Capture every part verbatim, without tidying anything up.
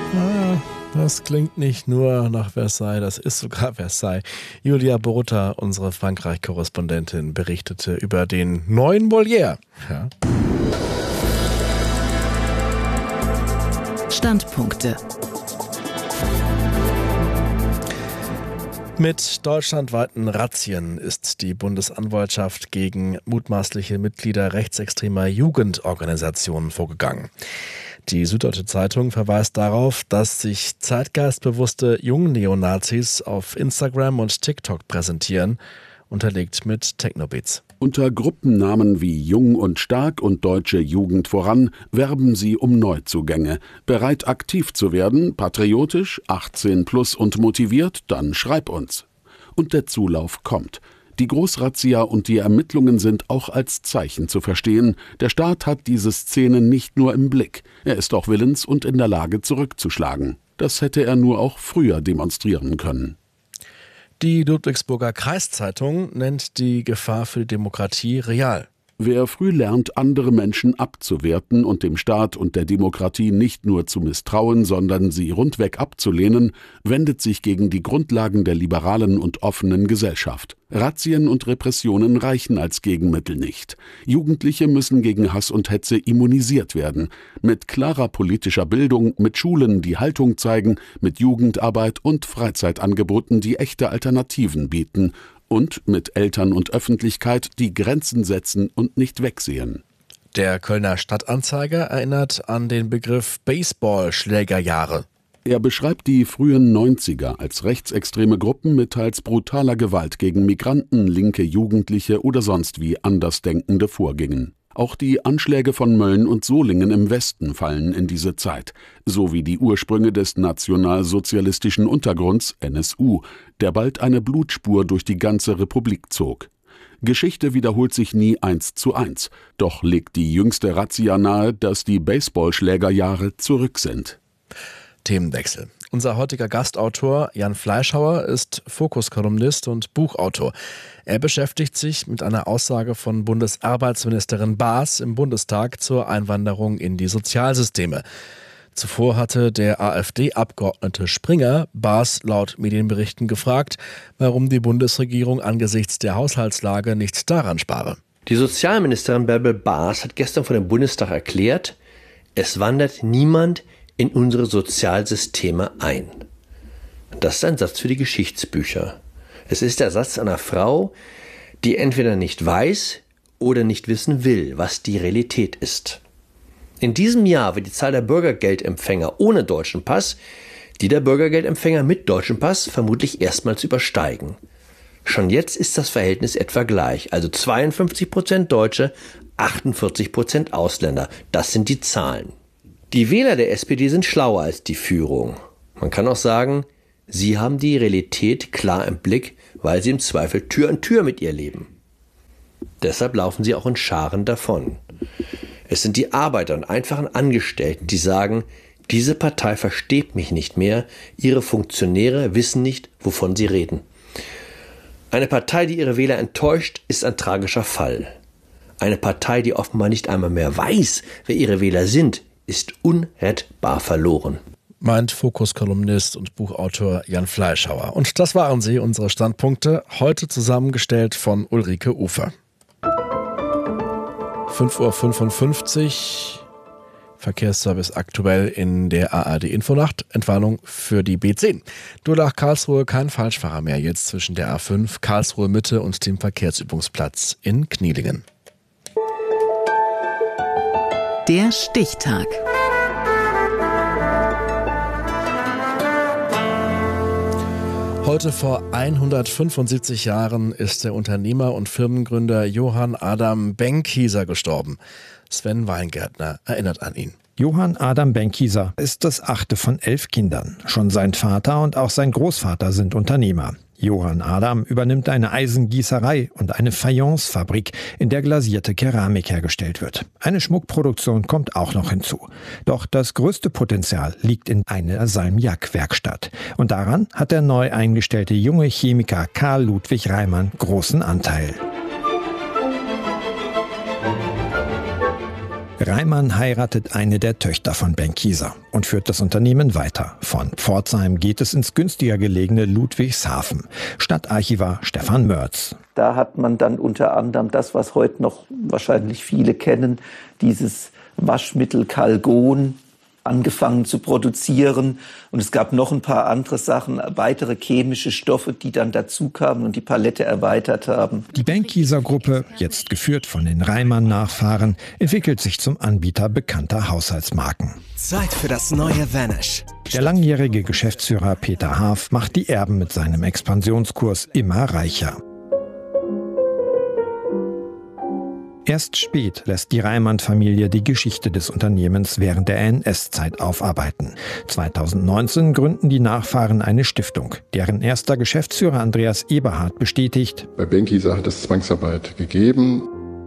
Ah, das klingt nicht nur nach Versailles, das ist sogar Versailles. Julia Borutta, unsere Frankreich-Korrespondentin, berichtete über den neuen Molière. Ja. Standpunkte. Mit deutschlandweiten Razzien ist die Bundesanwaltschaft gegen mutmaßliche Mitglieder rechtsextremer Jugendorganisationen vorgegangen. Die Süddeutsche Zeitung verweist darauf, dass sich zeitgeistbewusste Jungneonazis auf Instagram und TikTok präsentieren, unterlegt mit Technobeats. Unter Gruppennamen wie Jung und Stark und Deutsche Jugend voran werben sie um Neuzugänge. Bereit aktiv zu werden, patriotisch, achtzehn plus und motiviert, dann schreib uns. Und der Zulauf kommt. Die Großrazzia und die Ermittlungen sind auch als Zeichen zu verstehen. Der Staat hat diese Szene nicht nur im Blick. Er ist auch willens und in der Lage zurückzuschlagen. Das hätte er nur auch früher demonstrieren können. Die Ludwigsburger Kreiszeitung nennt die Gefahr für die Demokratie real. Wer früh lernt, andere Menschen abzuwerten und dem Staat und der Demokratie nicht nur zu misstrauen, sondern sie rundweg abzulehnen, wendet sich gegen die Grundlagen der liberalen und offenen Gesellschaft. Razzien und Repressionen reichen als Gegenmittel nicht. Jugendliche müssen gegen Hass und Hetze immunisiert werden. Mit klarer politischer Bildung, mit Schulen, die Haltung zeigen, mit Jugendarbeit und Freizeitangeboten, die echte Alternativen bieten. Und mit Eltern und Öffentlichkeit, die Grenzen setzen und nicht wegsehen. Der Kölner Stadtanzeiger erinnert an den Begriff Baseballschlägerjahre. Er beschreibt die frühen neunziger als rechtsextreme Gruppen mit teils brutaler Gewalt gegen Migranten, linke Jugendliche oder sonst wie Andersdenkende vorgingen. Auch die Anschläge von Mölln und Solingen im Westen fallen in diese Zeit, sowie die Ursprünge des nationalsozialistischen Untergrunds N S U, der bald eine Blutspur durch die ganze Republik zog. Geschichte wiederholt sich nie eins zu eins, doch legt die jüngste Razzia nahe, dass die Baseballschlägerjahre zurück sind. Themenwechsel. Unser heutiger Gastautor Jan Fleischhauer ist Fokus-Kolumnist und Buchautor. Er beschäftigt sich mit einer Aussage von Bundesarbeitsministerin Baas im Bundestag zur Einwanderung in die Sozialsysteme. Zuvor hatte der AfD-Abgeordnete Springer Baas laut Medienberichten gefragt, warum die Bundesregierung angesichts der Haushaltslage nichts daran spare. Die Sozialministerin Bärbel Baas hat gestern vor dem Bundestag erklärt, es wandert niemand in unsere Sozialsysteme ein. Das ist ein Satz für die Geschichtsbücher. Es ist der Satz einer Frau, die entweder nicht weiß oder nicht wissen will, was die Realität ist. In diesem Jahr wird die Zahl der Bürgergeldempfänger ohne deutschen Pass die der Bürgergeldempfänger mit deutschem Pass vermutlich erstmals übersteigen. Schon jetzt ist das Verhältnis etwa gleich, also zweiundfünfzig Prozent Deutsche, achtundvierzig Prozent Ausländer. Das sind die Zahlen. Die Wähler der S P D sind schlauer als die Führung. Man kann auch sagen, sie haben die Realität klar im Blick, weil sie im Zweifel Tür an Tür mit ihr leben. Deshalb laufen sie auch in Scharen davon. Es sind die Arbeiter und einfachen Angestellten, die sagen, diese Partei versteht mich nicht mehr, ihre Funktionäre wissen nicht, wovon sie reden. Eine Partei, die ihre Wähler enttäuscht, ist ein tragischer Fall. Eine Partei, die offenbar nicht einmal mehr weiß, wer ihre Wähler sind, ist unrettbar verloren. Meint Fokus-Kolumnist und Buchautor Jan Fleischhauer. Und das waren sie, unsere Standpunkte, heute zusammengestellt von Ulrike Ufer. fünf Uhr fünfundfünfzig, Verkehrsservice aktuell in der A R D-Infonacht, Entwarnung für die B zehn. Durlach-Karlsruhe kein Falschfahrer mehr, jetzt zwischen der A fünf, Karlsruhe Mitte und dem Verkehrsübungsplatz in Knielingen. Der Stichtag. Heute vor hundertfünfundsiebzig Jahren ist der Unternehmer und Firmengründer Johann Adam Benckiser gestorben. Sven Weingärtner erinnert an ihn. Johann Adam Benckiser ist das achte von elf Kindern. Schon sein Vater und auch sein Großvater sind Unternehmer. Johann Adam übernimmt eine Eisengießerei und eine Fayencefabrik, in der glasierte Keramik hergestellt wird. Eine Schmuckproduktion kommt auch noch hinzu. Doch das größte Potenzial liegt in einer Salmiak-Werkstatt. Und daran hat der neu eingestellte junge Chemiker Karl Ludwig Reimann großen Anteil. Reimann heiratet eine der Töchter von Benckiser und führt das Unternehmen weiter. Von Pforzheim geht es ins günstiger gelegene Ludwigshafen. Stadtarchivar Stefan Mörz. Da hat man dann unter anderem das, was heute noch wahrscheinlich viele kennen, dieses Waschmittel Calgon angefangen zu produzieren. Und es gab noch ein paar andere Sachen, weitere chemische Stoffe, die dann dazu kamen und die Palette erweitert haben. Die Benckiser-Gruppe, jetzt geführt von den Reimann-Nachfahren, entwickelt sich zum Anbieter bekannter Haushaltsmarken. Zeit für das neue Vanish. Der langjährige Geschäftsführer Peter Haaf macht die Erben mit seinem Expansionskurs immer reicher. Erst spät lässt die Reimann-Familie die Geschichte des Unternehmens während der N S-Zeit aufarbeiten. zweitausendneunzehn gründen die Nachfahren eine Stiftung, deren erster Geschäftsführer Andreas Eberhard bestätigt: Bei Benckiser hat es Zwangsarbeit gegeben.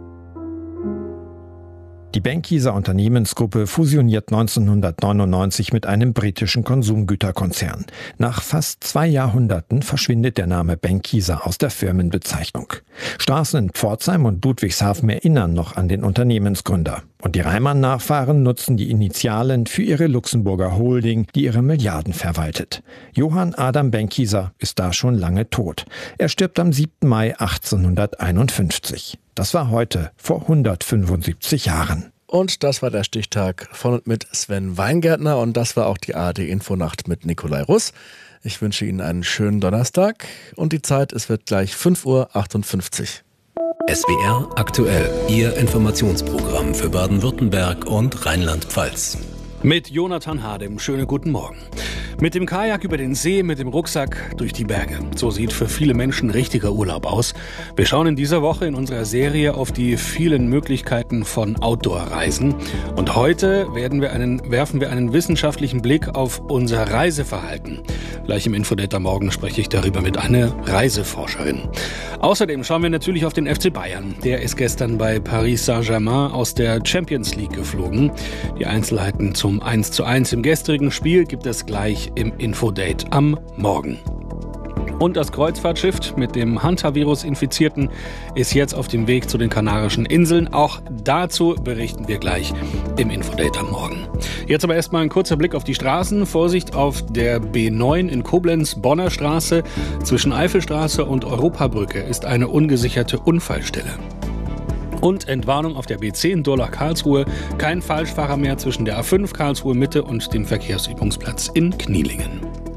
Die Benckiser Unternehmensgruppe fusioniert neunzehnhundertneunundneunzig mit einem britischen Konsumgüterkonzern. Nach fast zwei Jahrhunderten verschwindet der Name Benckiser aus der Firmenbezeichnung. Straßen in Pforzheim und Ludwigshafen erinnern noch an den Unternehmensgründer. Und die Reimann-Nachfahren nutzen die Initialen für ihre Luxemburger Holding, die ihre Milliarden verwaltet. Johann Adam Benckiser ist da schon lange tot. Er stirbt am siebten Mai achtzehnhunderteinundfünfzig. Das war heute, vor hundertfünfundsiebzig Jahren. Und das war der Stichtag von und mit Sven Weingärtner. Und das war auch die A R D-Infonacht mit Nikolai Russ. Ich wünsche Ihnen einen schönen Donnerstag. Und die Zeit, es wird gleich fünf Uhr achtundfünfzig. S W R aktuell, Ihr Informationsprogramm für Baden-Württemberg und Rheinland-Pfalz. Mit Jonathan Hadem, schönen guten Morgen. Mit dem Kajak über den See, mit dem Rucksack durch die Berge. So sieht für viele Menschen richtiger Urlaub aus. Wir schauen in dieser Woche in unserer Serie auf die vielen Möglichkeiten von Outdoor-Reisen. Und heute werden wir einen, werfen wir einen wissenschaftlichen Blick auf unser Reiseverhalten. Gleich im Infodate am Morgen spreche ich darüber mit einer Reiseforscherin. Außerdem schauen wir natürlich auf den F C Bayern. Der ist gestern bei Paris Saint-Germain aus der Champions League geflogen. Die Einzelheiten zum eins zu eins im gestrigen Spiel gibt es gleich im Infodate am Morgen. Und das Kreuzfahrtschiff mit dem Hantavirus-Infizierten ist jetzt auf dem Weg zu den Kanarischen Inseln. Auch dazu berichten wir gleich im Infodate am Morgen. Jetzt aber erstmal ein kurzer Blick auf die Straßen. Vorsicht auf der B neun in Koblenz, Bonner Straße. Zwischen Eifelstraße und Europabrücke ist eine ungesicherte Unfallstelle. Und Entwarnung auf der B zehn Durlach-Karlsruhe. Kein Falschfahrer mehr zwischen der A fünf Karlsruhe Mitte und dem Verkehrsübungsplatz in Knielingen.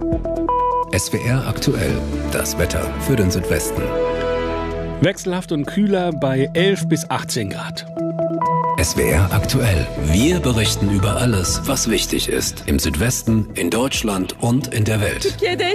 S W R aktuell, das Wetter für den Südwesten. Wechselhaft und kühler bei elf bis achtzehn Grad. S W R aktuell. Wir berichten über alles, was wichtig ist. Im Südwesten, in Deutschland und in der Welt.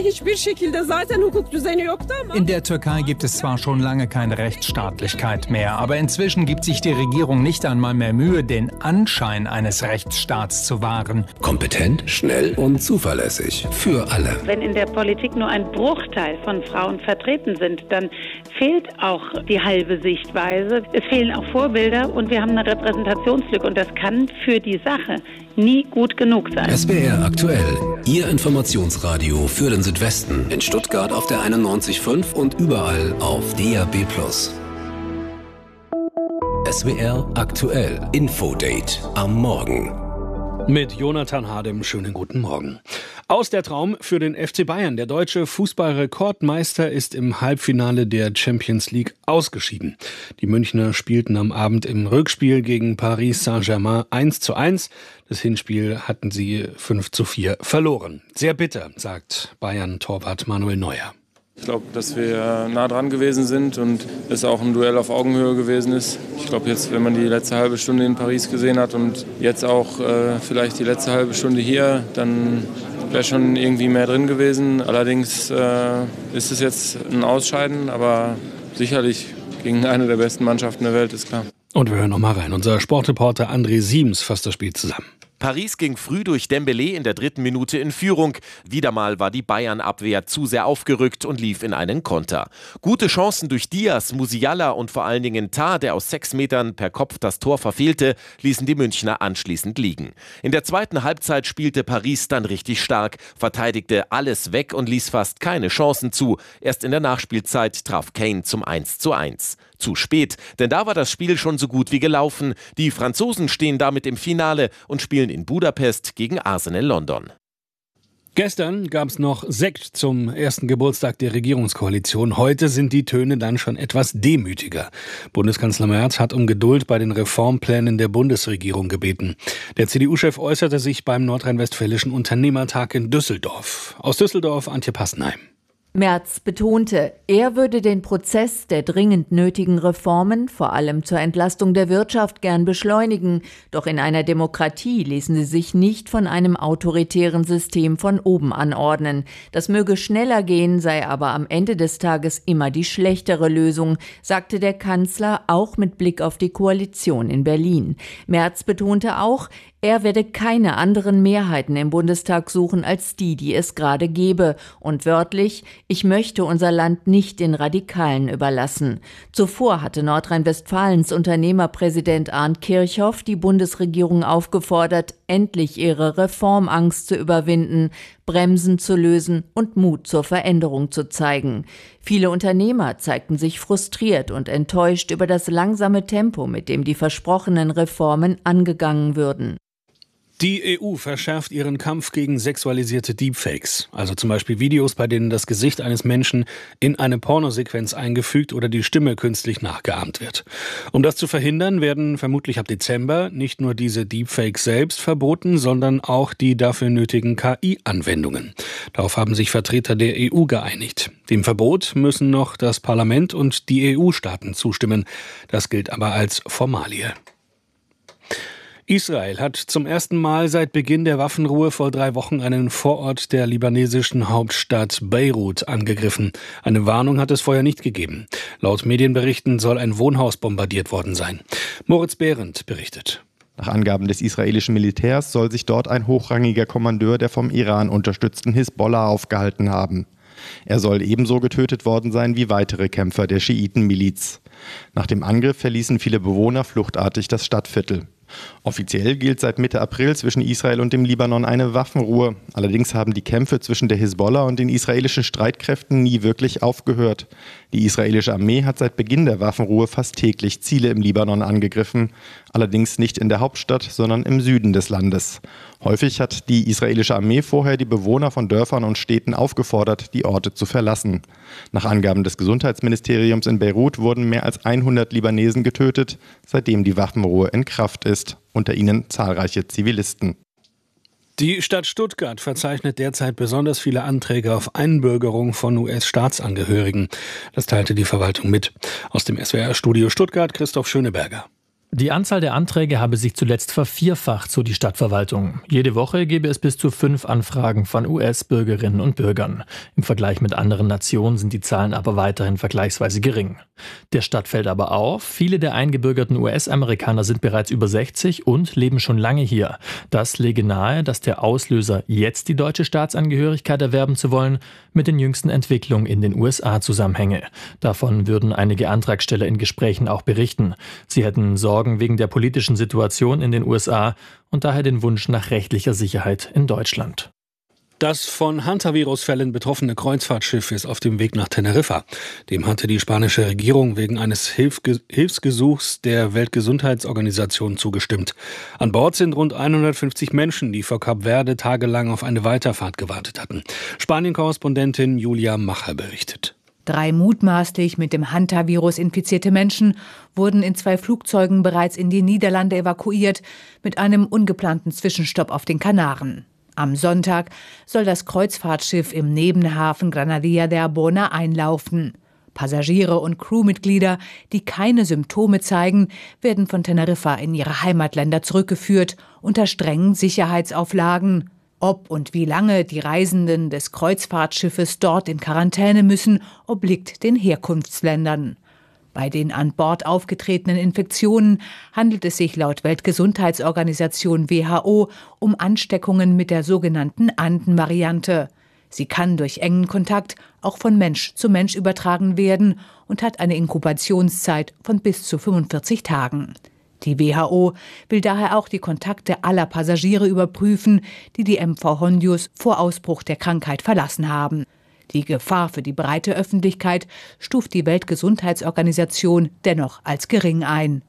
In der Türkei gibt es zwar schon lange keine Rechtsstaatlichkeit mehr, aber inzwischen gibt sich die Regierung nicht einmal mehr Mühe, den Anschein eines Rechtsstaats zu wahren. Kompetent, schnell und zuverlässig. Für alle. Wenn in der Politik nur ein Bruchteil von Frauen vertreten sind, dann fehlt auch die halbe Sichtweise. Es fehlen auch Vorbilder und wir haben eine Repräsentationslücke und das kann für die Sache nie gut genug sein. S W R aktuell, Ihr Informationsradio für den Südwesten. In Stuttgart auf der einundneunzig Komma fünf und überall auf D A B plus. S W R aktuell, Infodate am Morgen. Mit Jonathan Hadem, schönen guten Morgen. Aus der Traum für den F C Bayern. Der deutsche Fußballrekordmeister ist im Halbfinale der Champions League ausgeschieden. Die Münchner spielten am Abend im Rückspiel gegen Paris Saint-Germain eins zu eins. Das Hinspiel hatten sie fünf zu vier verloren. Sehr bitter, sagt Bayern-Torwart Manuel Neuer. Ich glaube, dass wir nah dran gewesen sind und es auch ein Duell auf Augenhöhe gewesen ist. Ich glaube jetzt, wenn man die letzte halbe Stunde in Paris gesehen hat und jetzt auch äh, vielleicht die letzte halbe Stunde hier, dann wäre schon irgendwie mehr drin gewesen. Allerdings äh, ist es jetzt ein Ausscheiden, aber sicherlich gegen eine der besten Mannschaften der Welt, ist klar. Und wir hören noch mal rein. Unser Sportreporter André Siems fasst das Spiel zusammen. Paris ging früh durch Dembélé in der dritten Minute in Führung. Wieder mal war die Bayern-Abwehr zu sehr aufgerückt und lief in einen Konter. Gute Chancen durch Diaz, Musiala und vor allen Dingen Tah, der aus sechs Metern per Kopf das Tor verfehlte, ließen die Münchner anschließend liegen. In der zweiten Halbzeit spielte Paris dann richtig stark, verteidigte alles weg und ließ fast keine Chancen zu. Erst in der Nachspielzeit traf Kane zum eins zu eins. Zu spät, denn da war das Spiel schon so gut wie gelaufen. Die Franzosen stehen damit im Finale und spielen in Budapest gegen Arsenal London. Gestern gab es noch Sekt zum ersten Geburtstag der Regierungskoalition. Heute sind die Töne dann schon etwas demütiger. Bundeskanzler Merz hat um Geduld bei den Reformplänen der Bundesregierung gebeten. Der C D U-Chef äußerte sich beim Nordrhein-Westfälischen Unternehmertag in Düsseldorf. Aus Düsseldorf, Antje Passenheim. Merz betonte, er würde den Prozess der dringend nötigen Reformen, vor allem zur Entlastung der Wirtschaft, gern beschleunigen. Doch in einer Demokratie ließen sie sich nicht von einem autoritären System von oben anordnen. Das möge schneller gehen, sei aber am Ende des Tages immer die schlechtere Lösung, sagte der Kanzler, auch mit Blick auf die Koalition in Berlin. Merz betonte auch, er werde keine anderen Mehrheiten im Bundestag suchen als die, die es gerade gebe. Und wörtlich, ich möchte unser Land nicht den Radikalen überlassen. Zuvor hatte Nordrhein-Westfalens Unternehmerpräsident Arndt Kirchhoff die Bundesregierung aufgefordert, endlich ihre Reformangst zu überwinden, Bremsen zu lösen und Mut zur Veränderung zu zeigen. Viele Unternehmer zeigten sich frustriert und enttäuscht über das langsame Tempo, mit dem die versprochenen Reformen angegangen würden. Die E U verschärft ihren Kampf gegen sexualisierte Deepfakes, also zum Beispiel Videos, bei denen das Gesicht eines Menschen in eine Pornosequenz eingefügt oder die Stimme künstlich nachgeahmt wird. Um das zu verhindern, werden vermutlich ab Dezember nicht nur diese Deepfakes selbst verboten, sondern auch die dafür nötigen K I-Anwendungen. Darauf haben sich Vertreter der E U geeinigt. Dem Verbot müssen noch das Parlament und die E U-Staaten zustimmen. Das gilt aber als Formalie. Israel hat zum ersten Mal seit Beginn der Waffenruhe vor drei Wochen einen Vorort der libanesischen Hauptstadt Beirut angegriffen. Eine Warnung hat es vorher nicht gegeben. Laut Medienberichten soll ein Wohnhaus bombardiert worden sein. Moritz Behrendt berichtet. Nach Angaben des israelischen Militärs soll sich dort ein hochrangiger Kommandeur der vom Iran unterstützten Hisbollah aufgehalten haben. Er soll ebenso getötet worden sein wie weitere Kämpfer der Schiitenmiliz. Nach dem Angriff verließen viele Bewohner fluchtartig das Stadtviertel. Offiziell gilt seit Mitte April zwischen Israel und dem Libanon eine Waffenruhe. Allerdings haben die Kämpfe zwischen der Hisbollah und den israelischen Streitkräften nie wirklich aufgehört. Die israelische Armee hat seit Beginn der Waffenruhe fast täglich Ziele im Libanon angegriffen. Allerdings nicht in der Hauptstadt, sondern im Süden des Landes. Häufig hat die israelische Armee vorher die Bewohner von Dörfern und Städten aufgefordert, die Orte zu verlassen. Nach Angaben des Gesundheitsministeriums in Beirut wurden mehr als hundert Libanesen getötet, seitdem die Waffenruhe in Kraft ist. Unter ihnen zahlreiche Zivilisten. Die Stadt Stuttgart verzeichnet derzeit besonders viele Anträge auf Einbürgerung von U S-Staatsangehörigen. Das teilte die Verwaltung mit. Aus dem S W R-Studio Stuttgart, Christoph Schöneberger. Die Anzahl der Anträge habe sich zuletzt vervierfacht, so die Stadtverwaltung. Jede Woche gebe es bis zu fünf Anfragen von U S-Bürgerinnen und Bürgern. Im Vergleich mit anderen Nationen sind die Zahlen aber weiterhin vergleichsweise gering. Der Stadt fällt aber auf, viele der eingebürgerten U S-Amerikaner sind bereits über sechzig und leben schon lange hier. Das lege nahe, dass der Auslöser, jetzt die deutsche Staatsangehörigkeit erwerben zu wollen, mit den jüngsten Entwicklungen in den U S A zusammenhänge. Davon würden einige Antragsteller in Gesprächen auch berichten. Sie hätten Sorgen wegen der politischen Situation in den U S A und daher den Wunsch nach rechtlicher Sicherheit in Deutschland. Das von Hantavirus-Fällen betroffene Kreuzfahrtschiff ist auf dem Weg nach Teneriffa. Dem hatte die spanische Regierung wegen eines Hilfge- Hilfsgesuchs der Weltgesundheitsorganisation zugestimmt. An Bord sind rund hundertfünfzig Menschen, die vor Kap Verde tagelang auf eine Weiterfahrt gewartet hatten. Spanien-Korrespondentin Julia Macher berichtet. Drei mutmaßlich mit dem Hantavirus infizierte Menschen wurden in zwei Flugzeugen bereits in die Niederlande evakuiert, mit einem ungeplanten Zwischenstopp auf den Kanaren. Am Sonntag soll das Kreuzfahrtschiff im Nebenhafen Granadilla de Arbona einlaufen. Passagiere und Crewmitglieder, die keine Symptome zeigen, werden von Teneriffa in ihre Heimatländer zurückgeführt, unter strengen Sicherheitsauflagen. Ob und wie lange die Reisenden des Kreuzfahrtschiffes dort in Quarantäne müssen, obliegt den Herkunftsländern. Bei den an Bord aufgetretenen Infektionen handelt es sich laut Weltgesundheitsorganisation W H O um Ansteckungen mit der sogenannten Anden-Variante. Sie kann durch engen Kontakt auch von Mensch zu Mensch übertragen werden und hat eine Inkubationszeit von bis zu fünfundvierzig Tagen. Die W H O will daher auch die Kontakte aller Passagiere überprüfen, die die M V Hondius vor Ausbruch der Krankheit verlassen haben. Die Gefahr für die breite Öffentlichkeit stuft die Weltgesundheitsorganisation dennoch als gering ein.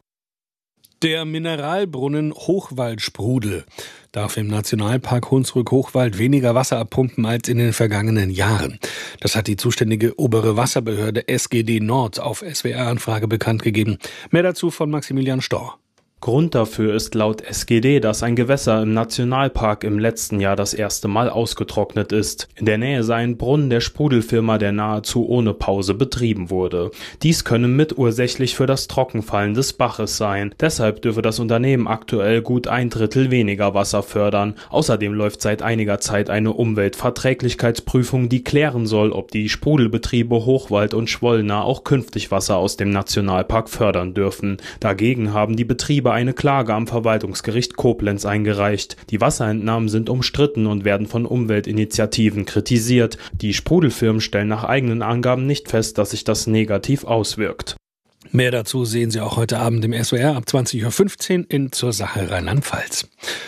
Der Mineralbrunnen Hochwaldsprudel darf im Nationalpark Hunsrück-Hochwald weniger Wasser abpumpen als in den vergangenen Jahren. Das hat die zuständige obere Wasserbehörde S G D Nord auf S W R-Anfrage bekannt gegeben. Mehr dazu von Maximilian Storr. Grund dafür ist laut S G D, dass ein Gewässer im Nationalpark im letzten Jahr das erste Mal ausgetrocknet ist. In der Nähe sei ein Brunnen der Sprudelfirma, der nahezu ohne Pause betrieben wurde. Dies könne mitursächlich für das Trockenfallen des Baches sein. Deshalb dürfe das Unternehmen aktuell gut ein Drittel weniger Wasser fördern. Außerdem läuft seit einiger Zeit eine Umweltverträglichkeitsprüfung, die klären soll, ob die Sprudelbetriebe Hochwald und Schwollner auch künftig Wasser aus dem Nationalpark fördern dürfen. Dagegen haben die Betriebe eine Klage am Verwaltungsgericht Koblenz eingereicht. Die Wasserentnahmen sind umstritten und werden von Umweltinitiativen kritisiert. Die Sprudelfirmen stellen nach eigenen Angaben nicht fest, dass sich das negativ auswirkt. Mehr dazu sehen Sie auch heute Abend im S W R ab zwanzig Uhr fünfzehn in Zur Sache Rheinland-Pfalz.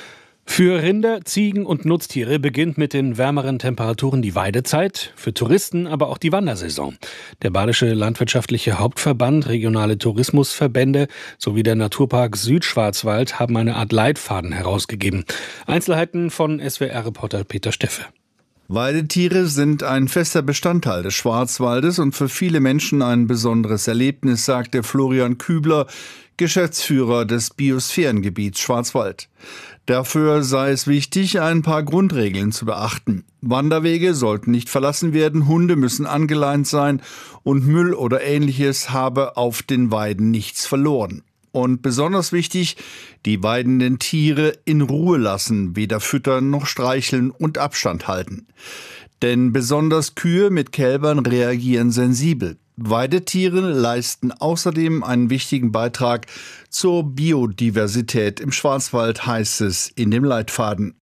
Für Rinder, Ziegen und Nutztiere beginnt mit den wärmeren Temperaturen die Weidezeit, für Touristen aber auch die Wandersaison. Der Badische Landwirtschaftliche Hauptverband, regionale Tourismusverbände sowie der Naturpark Südschwarzwald haben eine Art Leitfaden herausgegeben. Einzelheiten von S W R-Reporter Peter Steffe. Weidetiere sind ein fester Bestandteil des Schwarzwaldes und für viele Menschen ein besonderes Erlebnis, sagte Florian Kübler, Geschäftsführer des Biosphärengebiets Schwarzwald. Dafür sei es wichtig, ein paar Grundregeln zu beachten. Wanderwege sollten nicht verlassen werden, Hunde müssen angeleint sein und Müll oder Ähnliches habe auf den Weiden nichts verloren. Und besonders wichtig, die weidenden Tiere in Ruhe lassen, weder füttern noch streicheln und Abstand halten. Denn besonders Kühe mit Kälbern reagieren sensibel. Weidetiere leisten außerdem einen wichtigen Beitrag zur Biodiversität im Schwarzwald, heißt es in dem Leitfaden.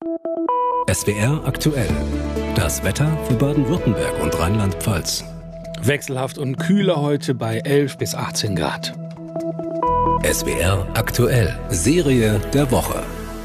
S W R aktuell. Das Wetter für Baden-Württemberg und Rheinland-Pfalz. Wechselhaft und kühler heute bei elf bis achtzehn Grad. S W R aktuell. Serie der Woche.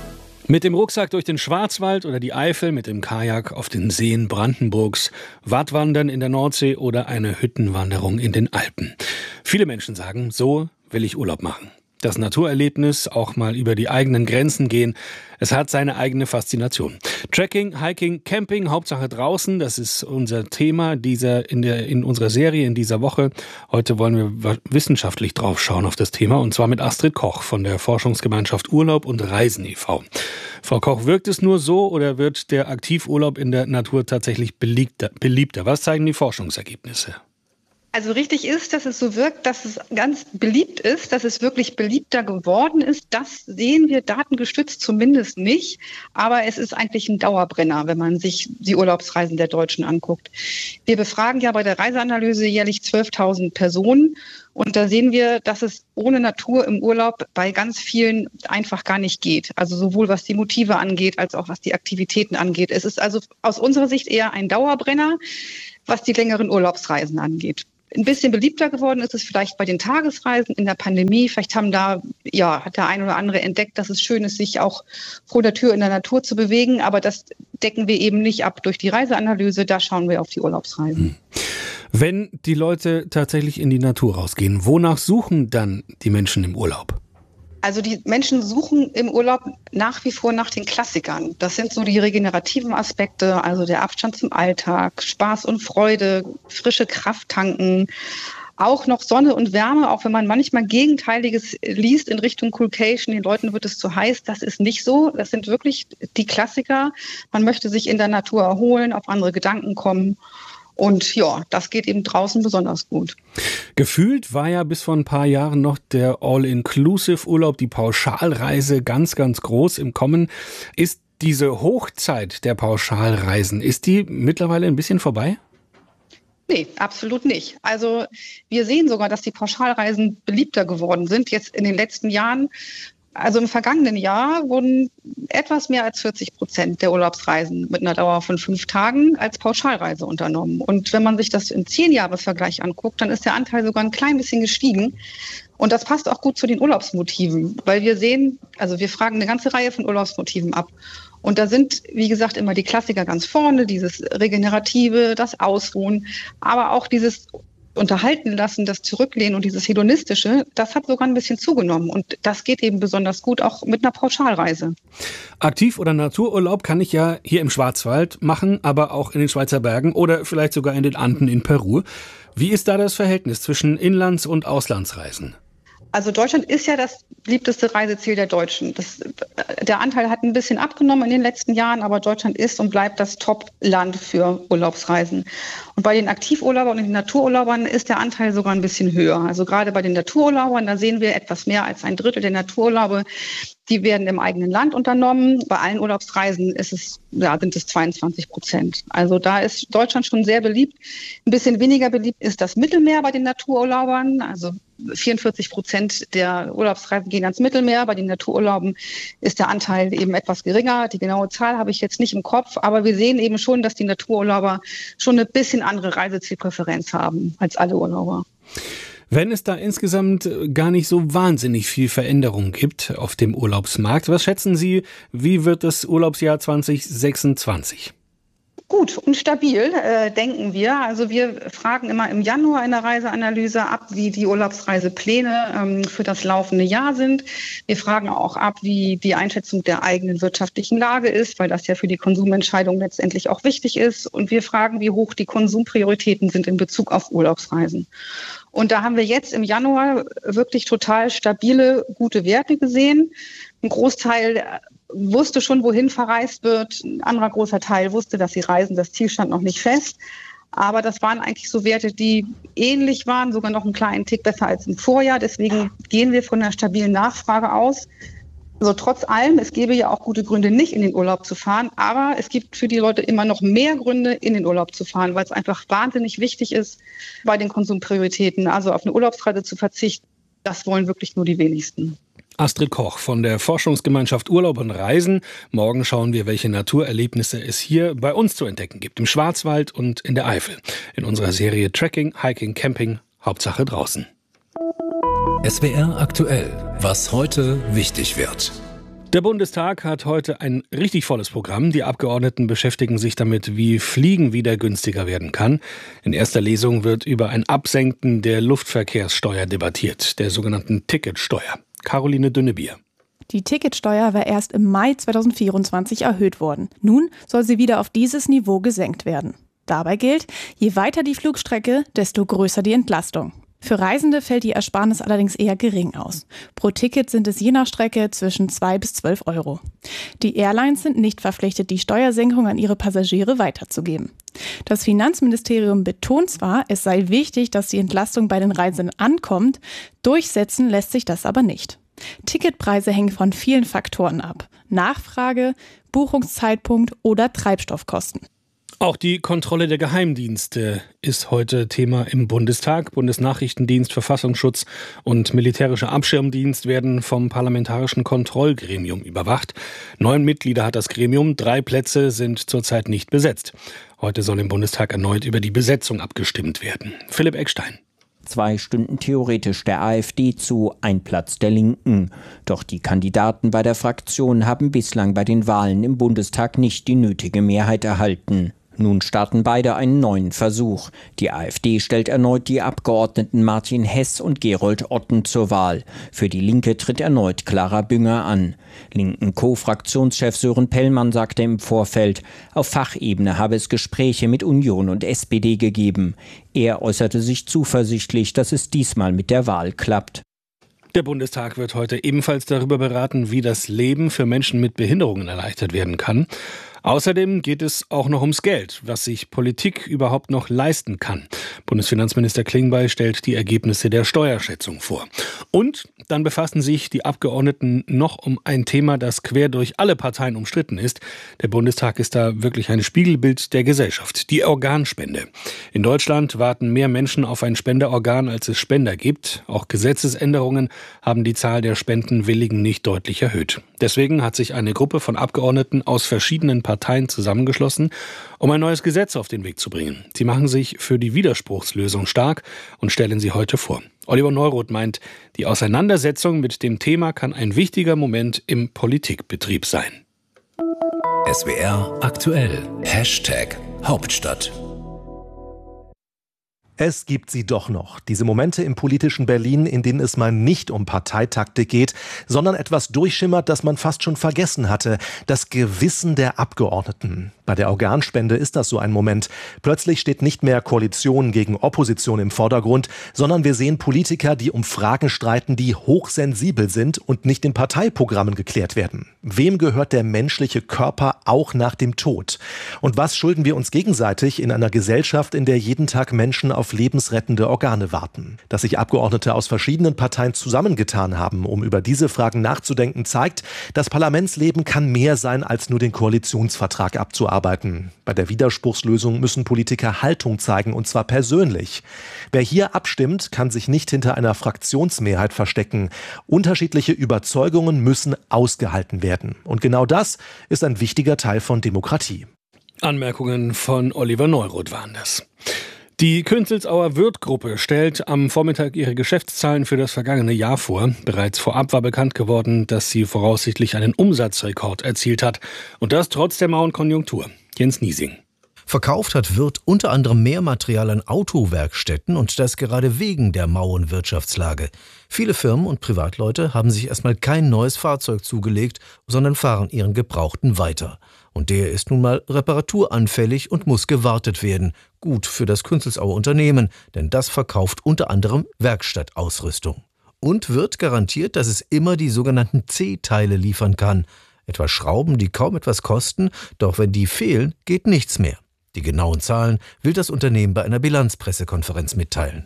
Mit dem Rucksack durch den Schwarzwald oder die Eifel, mit dem Kajak auf den Seen Brandenburgs, Wattwandern in der Nordsee oder eine Hüttenwanderung in den Alpen. Viele Menschen sagen, so will ich Urlaub machen. Das Naturerlebnis, auch mal über die eigenen Grenzen gehen, es hat seine eigene Faszination. Trekking, Hiking, Camping, Hauptsache draußen, das ist unser Thema dieser, in, der, in unserer Serie in dieser Woche. Heute wollen wir wissenschaftlich drauf schauen auf das Thema, und zwar mit Astrid Koch von der Forschungsgemeinschaft Urlaub und Reisen e V Frau Koch, wirkt es nur so oder wird der Aktivurlaub in der Natur tatsächlich beliebter? beliebter? Was zeigen die Forschungsergebnisse? Also richtig ist, dass es so wirkt, dass es ganz beliebt ist, dass es wirklich beliebter geworden ist. Das sehen wir datengestützt zumindest nicht. Aber es ist eigentlich ein Dauerbrenner, wenn man sich die Urlaubsreisen der Deutschen anguckt. Wir befragen ja bei der Reiseanalyse jährlich zwölftausend Personen. Und da sehen wir, dass es ohne Natur im Urlaub bei ganz vielen einfach gar nicht geht. Also sowohl was die Motive angeht, als auch was die Aktivitäten angeht. Es ist also aus unserer Sicht eher ein Dauerbrenner, was die längeren Urlaubsreisen angeht. Ein bisschen beliebter geworden ist es vielleicht bei den Tagesreisen in der Pandemie. Vielleicht haben da, ja, hat der ein oder andere entdeckt, dass es schön ist, sich auch vor der Tür in der Natur zu bewegen. Aber das decken wir eben nicht ab durch die Reiseanalyse. Da schauen wir auf die Urlaubsreisen. Wenn die Leute tatsächlich in die Natur rausgehen, wonach suchen dann die Menschen im Urlaub? Also die Menschen suchen im Urlaub nach wie vor nach den Klassikern. Das sind so die regenerativen Aspekte, also der Abstand zum Alltag, Spaß und Freude, frische Kraft tanken, auch noch Sonne und Wärme, auch wenn man manchmal Gegenteiliges liest in Richtung Coolcation, den Leuten wird es zu heiß. Das ist nicht so. Das sind wirklich die Klassiker. Man möchte sich in der Natur erholen, auf andere Gedanken kommen. Und ja, das geht eben draußen besonders gut. Gefühlt war ja bis vor ein paar Jahren noch der All-Inclusive-Urlaub, die Pauschalreise ganz, ganz groß im Kommen. Ist diese Hochzeit der Pauschalreisen, ist die mittlerweile ein bisschen vorbei? Nee, absolut nicht. Also wir sehen sogar, dass die Pauschalreisen beliebter geworden sind jetzt in den letzten Jahren. Also im vergangenen Jahr wurden etwas mehr als vierzig Prozent der Urlaubsreisen mit einer Dauer von fünf Tagen als Pauschalreise unternommen. Und wenn man sich das im Zehn-Jahre-Vergleich anguckt, dann ist der Anteil sogar ein klein bisschen gestiegen. Und das passt auch gut zu den Urlaubsmotiven, weil wir sehen, also wir fragen eine ganze Reihe von Urlaubsmotiven ab. Und da sind, wie gesagt, immer die Klassiker ganz vorne, dieses Regenerative, das Ausruhen, aber auch dieses Unterhalten lassen, das Zurücklehnen und dieses Hedonistische, das hat sogar ein bisschen zugenommen. Und das geht eben besonders gut auch mit einer Pauschalreise. Aktiv- oder Natururlaub kann ich ja hier im Schwarzwald machen, aber auch in den Schweizer Bergen oder vielleicht sogar in den Anden in Peru. Wie ist da das Verhältnis zwischen Inlands- und Auslandsreisen? Also Deutschland ist ja das beliebteste Reiseziel der Deutschen. Das, der Anteil hat ein bisschen abgenommen in den letzten Jahren, aber Deutschland ist und bleibt das Top-Land für Urlaubsreisen. Und bei den Aktivurlaubern und den Natururlaubern ist der Anteil sogar ein bisschen höher. Also gerade bei den Natururlaubern, da sehen wir etwas mehr als ein Drittel der Natururlaube, die werden im eigenen Land unternommen. Bei allen Urlaubsreisen ist es, ja, sind es zweiundzwanzig Prozent. Also da ist Deutschland schon sehr beliebt. Ein bisschen weniger beliebt ist das Mittelmeer bei den Natururlaubern. Also vierundvierzig Prozent der Urlaubsreisen gehen ans Mittelmeer. Bei den Natururlauben ist der Anteil eben etwas geringer. Die genaue Zahl habe ich jetzt nicht im Kopf. Aber wir sehen eben schon, dass die Natururlauber schon eine bisschen andere Reisezielpräferenz haben als alle Urlauber. Wenn es da insgesamt gar nicht so wahnsinnig viel Veränderung gibt auf dem Urlaubsmarkt, was schätzen Sie, wie wird das Urlaubsjahr zwanzig sechsundzwanzig? Gut und stabil, äh, denken wir. Also wir fragen immer im Januar in der Reiseanalyse ab, wie die Urlaubsreisepläne ähm, für das laufende Jahr sind. Wir fragen auch ab, wie die Einschätzung der eigenen wirtschaftlichen Lage ist, weil das ja für die Konsumentscheidung letztendlich auch wichtig ist. Und wir fragen, wie hoch die Konsumprioritäten sind in Bezug auf Urlaubsreisen. Und da haben wir jetzt im Januar wirklich total stabile, gute Werte gesehen. Ein Großteil wusste schon, wohin verreist wird. Ein anderer großer Teil wusste, dass sie reisen. Das Ziel stand noch nicht fest. Aber das waren eigentlich so Werte, die ähnlich waren, sogar noch einen kleinen Tick besser als im Vorjahr. Deswegen gehen wir von einer stabilen Nachfrage aus. Also trotz allem, es gäbe ja auch gute Gründe, nicht in den Urlaub zu fahren. Aber es gibt für die Leute immer noch mehr Gründe, in den Urlaub zu fahren, weil es einfach wahnsinnig wichtig ist, bei den Konsumprioritäten, also auf eine Urlaubsreise zu verzichten. Das wollen wirklich nur die wenigsten. Astrid Koch von der Forschungsgemeinschaft Urlaub und Reisen. Morgen schauen wir, welche Naturerlebnisse es hier bei uns zu entdecken gibt, im Schwarzwald und in der Eifel. In unserer Serie Trekking, Hiking, Camping, Hauptsache draußen. S W R aktuell, was heute wichtig wird. Der Bundestag hat heute ein richtig volles Programm. Die Abgeordneten beschäftigen sich damit, wie Fliegen wieder günstiger werden kann. In erster Lesung wird über ein Absenken der Luftverkehrssteuer debattiert, der sogenannten Ticketsteuer. Caroline Dünnebier. Die Ticketsteuer war erst im Mai zweitausendvierundzwanzig erhöht worden. Nun soll sie wieder auf dieses Niveau gesenkt werden. Dabei gilt, je weiter die Flugstrecke, desto größer die Entlastung. Für Reisende fällt die Ersparnis allerdings eher gering aus. Pro Ticket sind es je nach Strecke zwischen zwei bis zwölf Euro. Die Airlines sind nicht verpflichtet, die Steuersenkung an ihre Passagiere weiterzugeben. Das Finanzministerium betont zwar, es sei wichtig, dass die Entlastung bei den Reisenden ankommt, durchsetzen lässt sich das aber nicht. Ticketpreise hängen von vielen Faktoren ab: Nachfrage, Buchungszeitpunkt oder Treibstoffkosten. Auch die Kontrolle der Geheimdienste ist heute Thema im Bundestag. Bundesnachrichtendienst, Verfassungsschutz und militärischer Abschirmdienst werden vom Parlamentarischen Kontrollgremium überwacht. Neun Mitglieder hat das Gremium, drei Plätze sind zurzeit nicht besetzt. Heute soll im Bundestag erneut über die Besetzung abgestimmt werden. Philipp Eckstein. Zwei stünden theoretisch der AfD zu, ein Platz der Linken. Doch die Kandidaten bei der Fraktion haben bislang bei den Wahlen im Bundestag nicht die nötige Mehrheit erhalten. Nun starten beide einen neuen Versuch. Die AfD stellt erneut die Abgeordneten Martin Hess und Gerold Otten zur Wahl. Für die Linke tritt erneut Clara Bünger an. Linken Co-Fraktionschef Sören Pellmann sagte im Vorfeld, auf Fachebene habe es Gespräche mit Union und S P D gegeben. Er äußerte sich zuversichtlich, dass es diesmal mit der Wahl klappt. Der Bundestag wird heute ebenfalls darüber beraten, wie das Leben für Menschen mit Behinderungen erleichtert werden kann. Außerdem geht es auch noch ums Geld, was sich Politik überhaupt noch leisten kann. Bundesfinanzminister Klingbeil stellt die Ergebnisse der Steuerschätzung vor. Und dann befassen sich die Abgeordneten noch um ein Thema, das quer durch alle Parteien umstritten ist. Der Bundestag ist da wirklich ein Spiegelbild der Gesellschaft. Die Organspende. In Deutschland warten mehr Menschen auf ein Spenderorgan, als es Spender gibt. Auch Gesetzesänderungen haben die Zahl der Spendenwilligen nicht deutlich erhöht. Deswegen hat sich eine Gruppe von Abgeordneten aus verschiedenen Parteien zusammengeschlossen, um ein neues Gesetz auf den Weg zu bringen. Sie machen sich für die Widerspruchslösung stark und stellen sie heute vor. Oliver Neuroth meint, die Auseinandersetzung mit dem Thema kann ein wichtiger Moment im Politikbetrieb sein. S W R aktuell. Hashtag Hauptstadt. Es gibt sie doch noch, diese Momente im politischen Berlin, in denen es mal nicht um Parteitaktik geht, sondern etwas durchschimmert, das man fast schon vergessen hatte, das Gewissen der Abgeordneten. Bei der Organspende ist das so ein Moment. Plötzlich steht nicht mehr Koalition gegen Opposition im Vordergrund, sondern wir sehen Politiker, die um Fragen streiten, die hochsensibel sind und nicht in Parteiprogrammen geklärt werden. Wem gehört der menschliche Körper auch nach dem Tod? Und was schulden wir uns gegenseitig in einer Gesellschaft, in der jeden Tag Menschen auf lebensrettende Organe warten? Dass sich Abgeordnete aus verschiedenen Parteien zusammengetan haben, um über diese Fragen nachzudenken, zeigt, das Parlamentsleben kann mehr sein, als nur den Koalitionsvertrag abzuarbeiten. Bei der Widerspruchslösung müssen Politiker Haltung zeigen, und zwar persönlich. Wer hier abstimmt, kann sich nicht hinter einer Fraktionsmehrheit verstecken. Unterschiedliche Überzeugungen müssen ausgehalten werden. Und genau das ist ein wichtiger Teil von Demokratie. Anmerkungen von Oliver Neuroth waren das. Die Künzelsauer Wirth-Gruppe stellt am Vormittag ihre Geschäftszahlen für das vergangene Jahr vor. Bereits vorab war bekannt geworden, dass sie voraussichtlich einen Umsatzrekord erzielt hat. Und das trotz der mauen Konjunktur. Jens Niesing. Verkauft hat Wirth unter anderem mehr Material an Autowerkstätten, und das gerade wegen der mauen Wirtschaftslage. Viele Firmen und Privatleute haben sich erstmal kein neues Fahrzeug zugelegt, sondern fahren ihren Gebrauchten weiter. Und der ist nun mal reparaturanfällig und muss gewartet werden. Gut für das Künzelsauer Unternehmen, denn das verkauft unter anderem Werkstattausrüstung. Und Wirth garantiert, dass es immer die sogenannten C-Teile liefern kann. Etwa Schrauben, die kaum etwas kosten, doch wenn die fehlen, geht nichts mehr. Die genauen Zahlen will das Unternehmen bei einer Bilanzpressekonferenz mitteilen.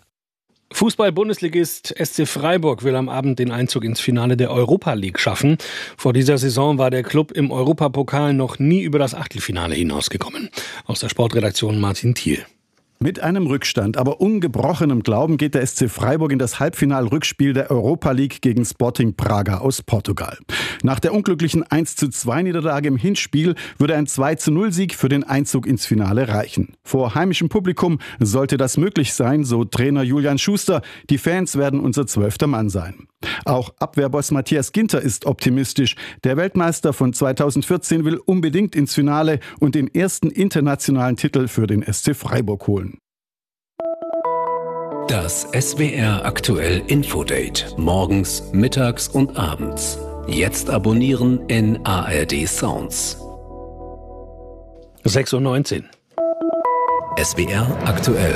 Fußball-Bundesligist S C Freiburg will am Abend den Einzug ins Finale der Europa League schaffen. Vor dieser Saison war der Club im Europapokal noch nie über das Achtelfinale hinausgekommen. Aus der Sportredaktion Martin Thiel. Mit einem Rückstand, aber ungebrochenem Glauben geht der S C Freiburg in das Halbfinal-Rückspiel der Europa League gegen Sporting Braga aus Portugal. Nach der unglücklichen eins zu zwei Niederlage im Hinspiel würde ein zwei zu null Sieg für den Einzug ins Finale reichen. Vor heimischem Publikum sollte das möglich sein, so Trainer Julian Schuster. Die Fans werden unser zwölfter Mann sein. Auch Abwehrboss Matthias Ginter ist optimistisch. Der Weltmeister von zweitausendvierzehn will unbedingt ins Finale und den ersten internationalen Titel für den S C Freiburg holen. Das S W R aktuell Infodate. Morgens, mittags und abends. Jetzt abonnieren in A R D Sounds. sechs Uhr neunzehn. S W R aktuell.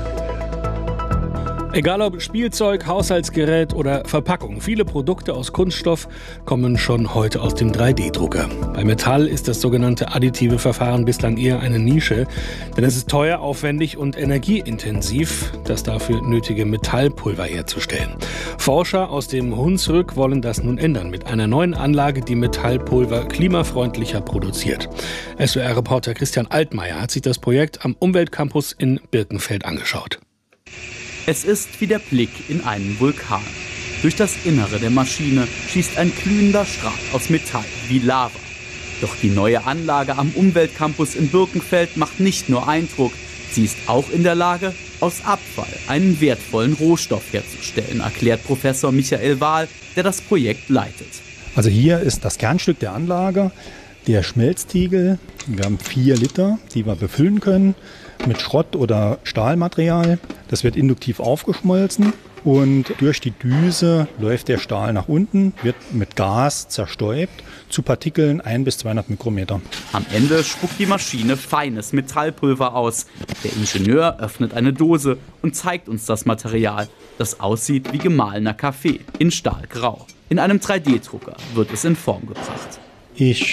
Egal ob Spielzeug, Haushaltsgerät oder Verpackung, viele Produkte aus Kunststoff kommen schon heute aus dem drei D Drucker. Bei Metall ist das sogenannte additive Verfahren bislang eher eine Nische, denn es ist teuer, aufwendig und energieintensiv, das dafür nötige Metallpulver herzustellen. Forscher aus dem Hunsrück wollen das nun ändern mit einer neuen Anlage, die Metallpulver klimafreundlicher produziert. S W R-Reporter Christian Altmaier hat sich das Projekt am Umweltcampus in Birkenfeld angeschaut. Es ist wie der Blick in einen Vulkan. Durch das Innere der Maschine schießt ein glühender Strahl aus Metall wie Lava. Doch die neue Anlage am Umweltcampus in Birkenfeld macht nicht nur Eindruck, sie ist auch in der Lage, aus Abfall einen wertvollen Rohstoff herzustellen, erklärt Professor Michael Wahl, der das Projekt leitet. Also hier ist das Kernstück der Anlage, der Schmelztiegel. Wir haben vier Liter, die wir befüllen können mit Schrott- oder Stahlmaterial. Das wird induktiv aufgeschmolzen und durch die Düse läuft der Stahl nach unten, wird mit Gas zerstäubt zu Partikeln ein bis zweihundert Mikrometer. Am Ende spuckt die Maschine feines Metallpulver aus. Der Ingenieur öffnet eine Dose und zeigt uns das Material, das aussieht wie gemahlener Kaffee in Stahlgrau. In einem drei D Drucker wird es in Form gebracht. Ich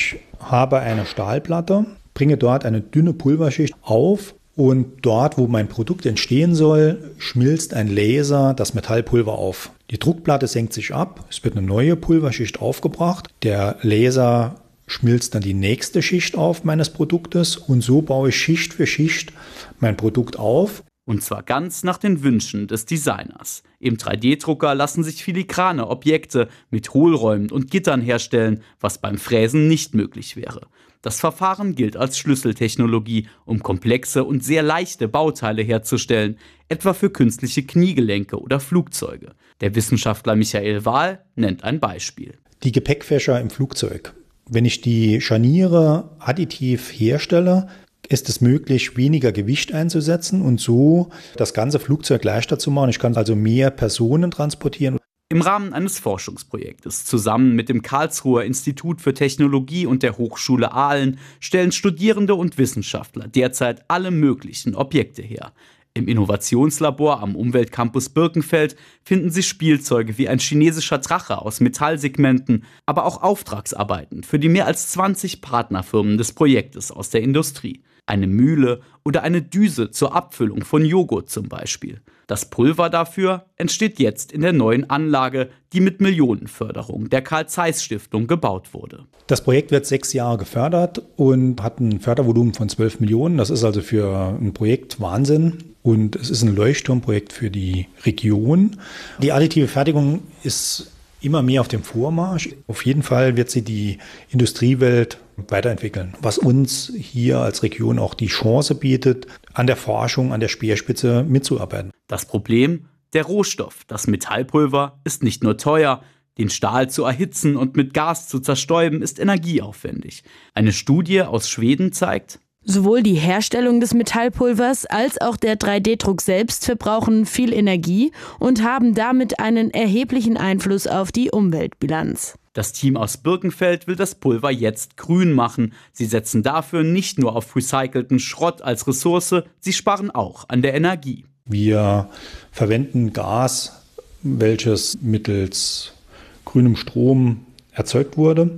habe eine Stahlplatte, bringe dort eine dünne Pulverschicht auf und dort, wo mein Produkt entstehen soll, schmilzt ein Laser das Metallpulver auf. Die Druckplatte senkt sich ab, es wird eine neue Pulverschicht aufgebracht, der Laser schmilzt dann die nächste Schicht auf meines Produktes und so baue ich Schicht für Schicht mein Produkt auf. Und zwar ganz nach den Wünschen des Designers. Im drei D Drucker lassen sich filigrane Objekte mit Hohlräumen und Gittern herstellen, was beim Fräsen nicht möglich wäre. Das Verfahren gilt als Schlüsseltechnologie, um komplexe und sehr leichte Bauteile herzustellen, etwa für künstliche Kniegelenke oder Flugzeuge. Der Wissenschaftler Michael Wahl nennt ein Beispiel. Die Gepäckfächer im Flugzeug. Wenn ich die Scharniere additiv herstelle, ist es möglich, weniger Gewicht einzusetzen und so das ganze Flugzeug leichter zu machen. Ich kann also mehr Personen transportieren. Im Rahmen eines Forschungsprojektes zusammen mit dem Karlsruher Institut für Technologie und der Hochschule Aalen stellen Studierende und Wissenschaftler derzeit alle möglichen Objekte her. Im Innovationslabor am Umweltcampus Birkenfeld finden Sie Spielzeuge wie ein chinesischer Drache aus Metallsegmenten, aber auch Auftragsarbeiten für die mehr als zwanzig Partnerfirmen des Projektes aus der Industrie. Eine Mühle oder eine Düse zur Abfüllung von Joghurt zum Beispiel. Das Pulver dafür entsteht jetzt in der neuen Anlage, die mit Millionenförderung der Carl-Zeiss-Stiftung gebaut wurde. Das Projekt wird sechs Jahre gefördert und hat ein Fördervolumen von zwölf Millionen. Das ist also für ein Projekt Wahnsinn. Und es ist ein Leuchtturmprojekt für die Region. Die additive Fertigung ist immer mehr auf dem Vormarsch. Auf jeden Fall wird sie die Industriewelt weiterentwickeln, was uns hier als Region auch die Chance bietet, an der Forschung, an der Speerspitze mitzuarbeiten. Das Problem? Der Rohstoff, das Metallpulver, ist nicht nur teuer. Den Stahl zu erhitzen und mit Gas zu zerstäuben, ist energieaufwendig. Eine Studie aus Schweden zeigt: Sowohl die Herstellung des Metallpulvers als auch der drei D Druck selbst verbrauchen viel Energie und haben damit einen erheblichen Einfluss auf die Umweltbilanz. Das Team aus Birkenfeld will das Pulver jetzt grün machen. Sie setzen dafür nicht nur auf recycelten Schrott als Ressource, sie sparen auch an der Energie. Wir verwenden Gas, welches mittels grünem Strom erzeugt wurde.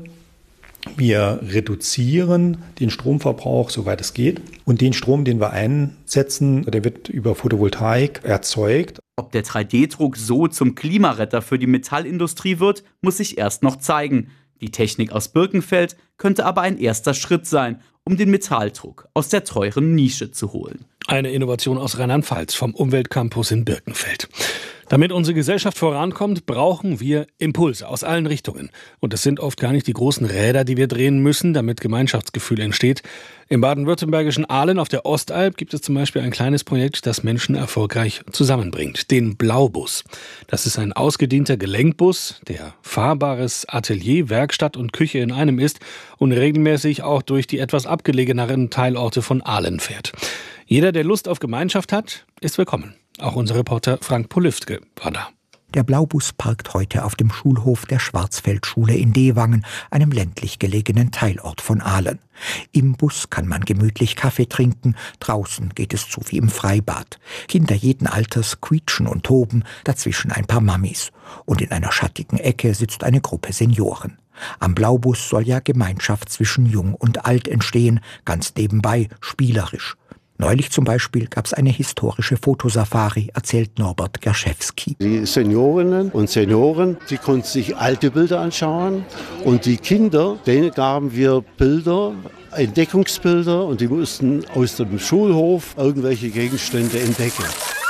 Wir reduzieren den Stromverbrauch, soweit es geht. Und den Strom, den wir einsetzen, der wird über Photovoltaik erzeugt. Ob der drei D Druck so zum Klimaretter für die Metallindustrie wird, muss sich erst noch zeigen. Die Technik aus Birkenfeld könnte aber ein erster Schritt sein, um den Metalldruck aus der teuren Nische zu holen. Eine Innovation aus Rheinland-Pfalz vom Umweltcampus in Birkenfeld. Damit unsere Gesellschaft vorankommt, brauchen wir Impulse aus allen Richtungen. Und es sind oft gar nicht die großen Räder, die wir drehen müssen, damit Gemeinschaftsgefühl entsteht. Im baden-württembergischen Aalen auf der Ostalb gibt es zum Beispiel ein kleines Projekt, das Menschen erfolgreich zusammenbringt. Den Blaubus. Das ist ein ausgedienter Gelenkbus, der fahrbares Atelier, Werkstatt und Küche in einem ist und regelmäßig auch durch die etwas abgelegeneren Teilorte von Aalen fährt. Jeder, der Lust auf Gemeinschaft hat, ist willkommen. Auch unser Reporter Frank Polüftke war da. Der Blaubus parkt heute auf dem Schulhof der Schwarzfeldschule in Dewangen, einem ländlich gelegenen Teilort von Aalen. Im Bus kann man gemütlich Kaffee trinken, draußen geht es zu wie im Freibad. Kinder jeden Alters quietschen und toben, dazwischen ein paar Mammis. Und in einer schattigen Ecke sitzt eine Gruppe Senioren. Am Blaubus soll ja Gemeinschaft zwischen Jung und Alt entstehen, ganz nebenbei, spielerisch. Neulich zum Beispiel gab es eine historische Fotosafari, erzählt Norbert Gerschewski. Die Seniorinnen und Senioren, die konnten sich alte Bilder anschauen und die Kinder, denen gaben wir Bilder, Entdeckungsbilder und die mussten aus dem Schulhof irgendwelche Gegenstände entdecken.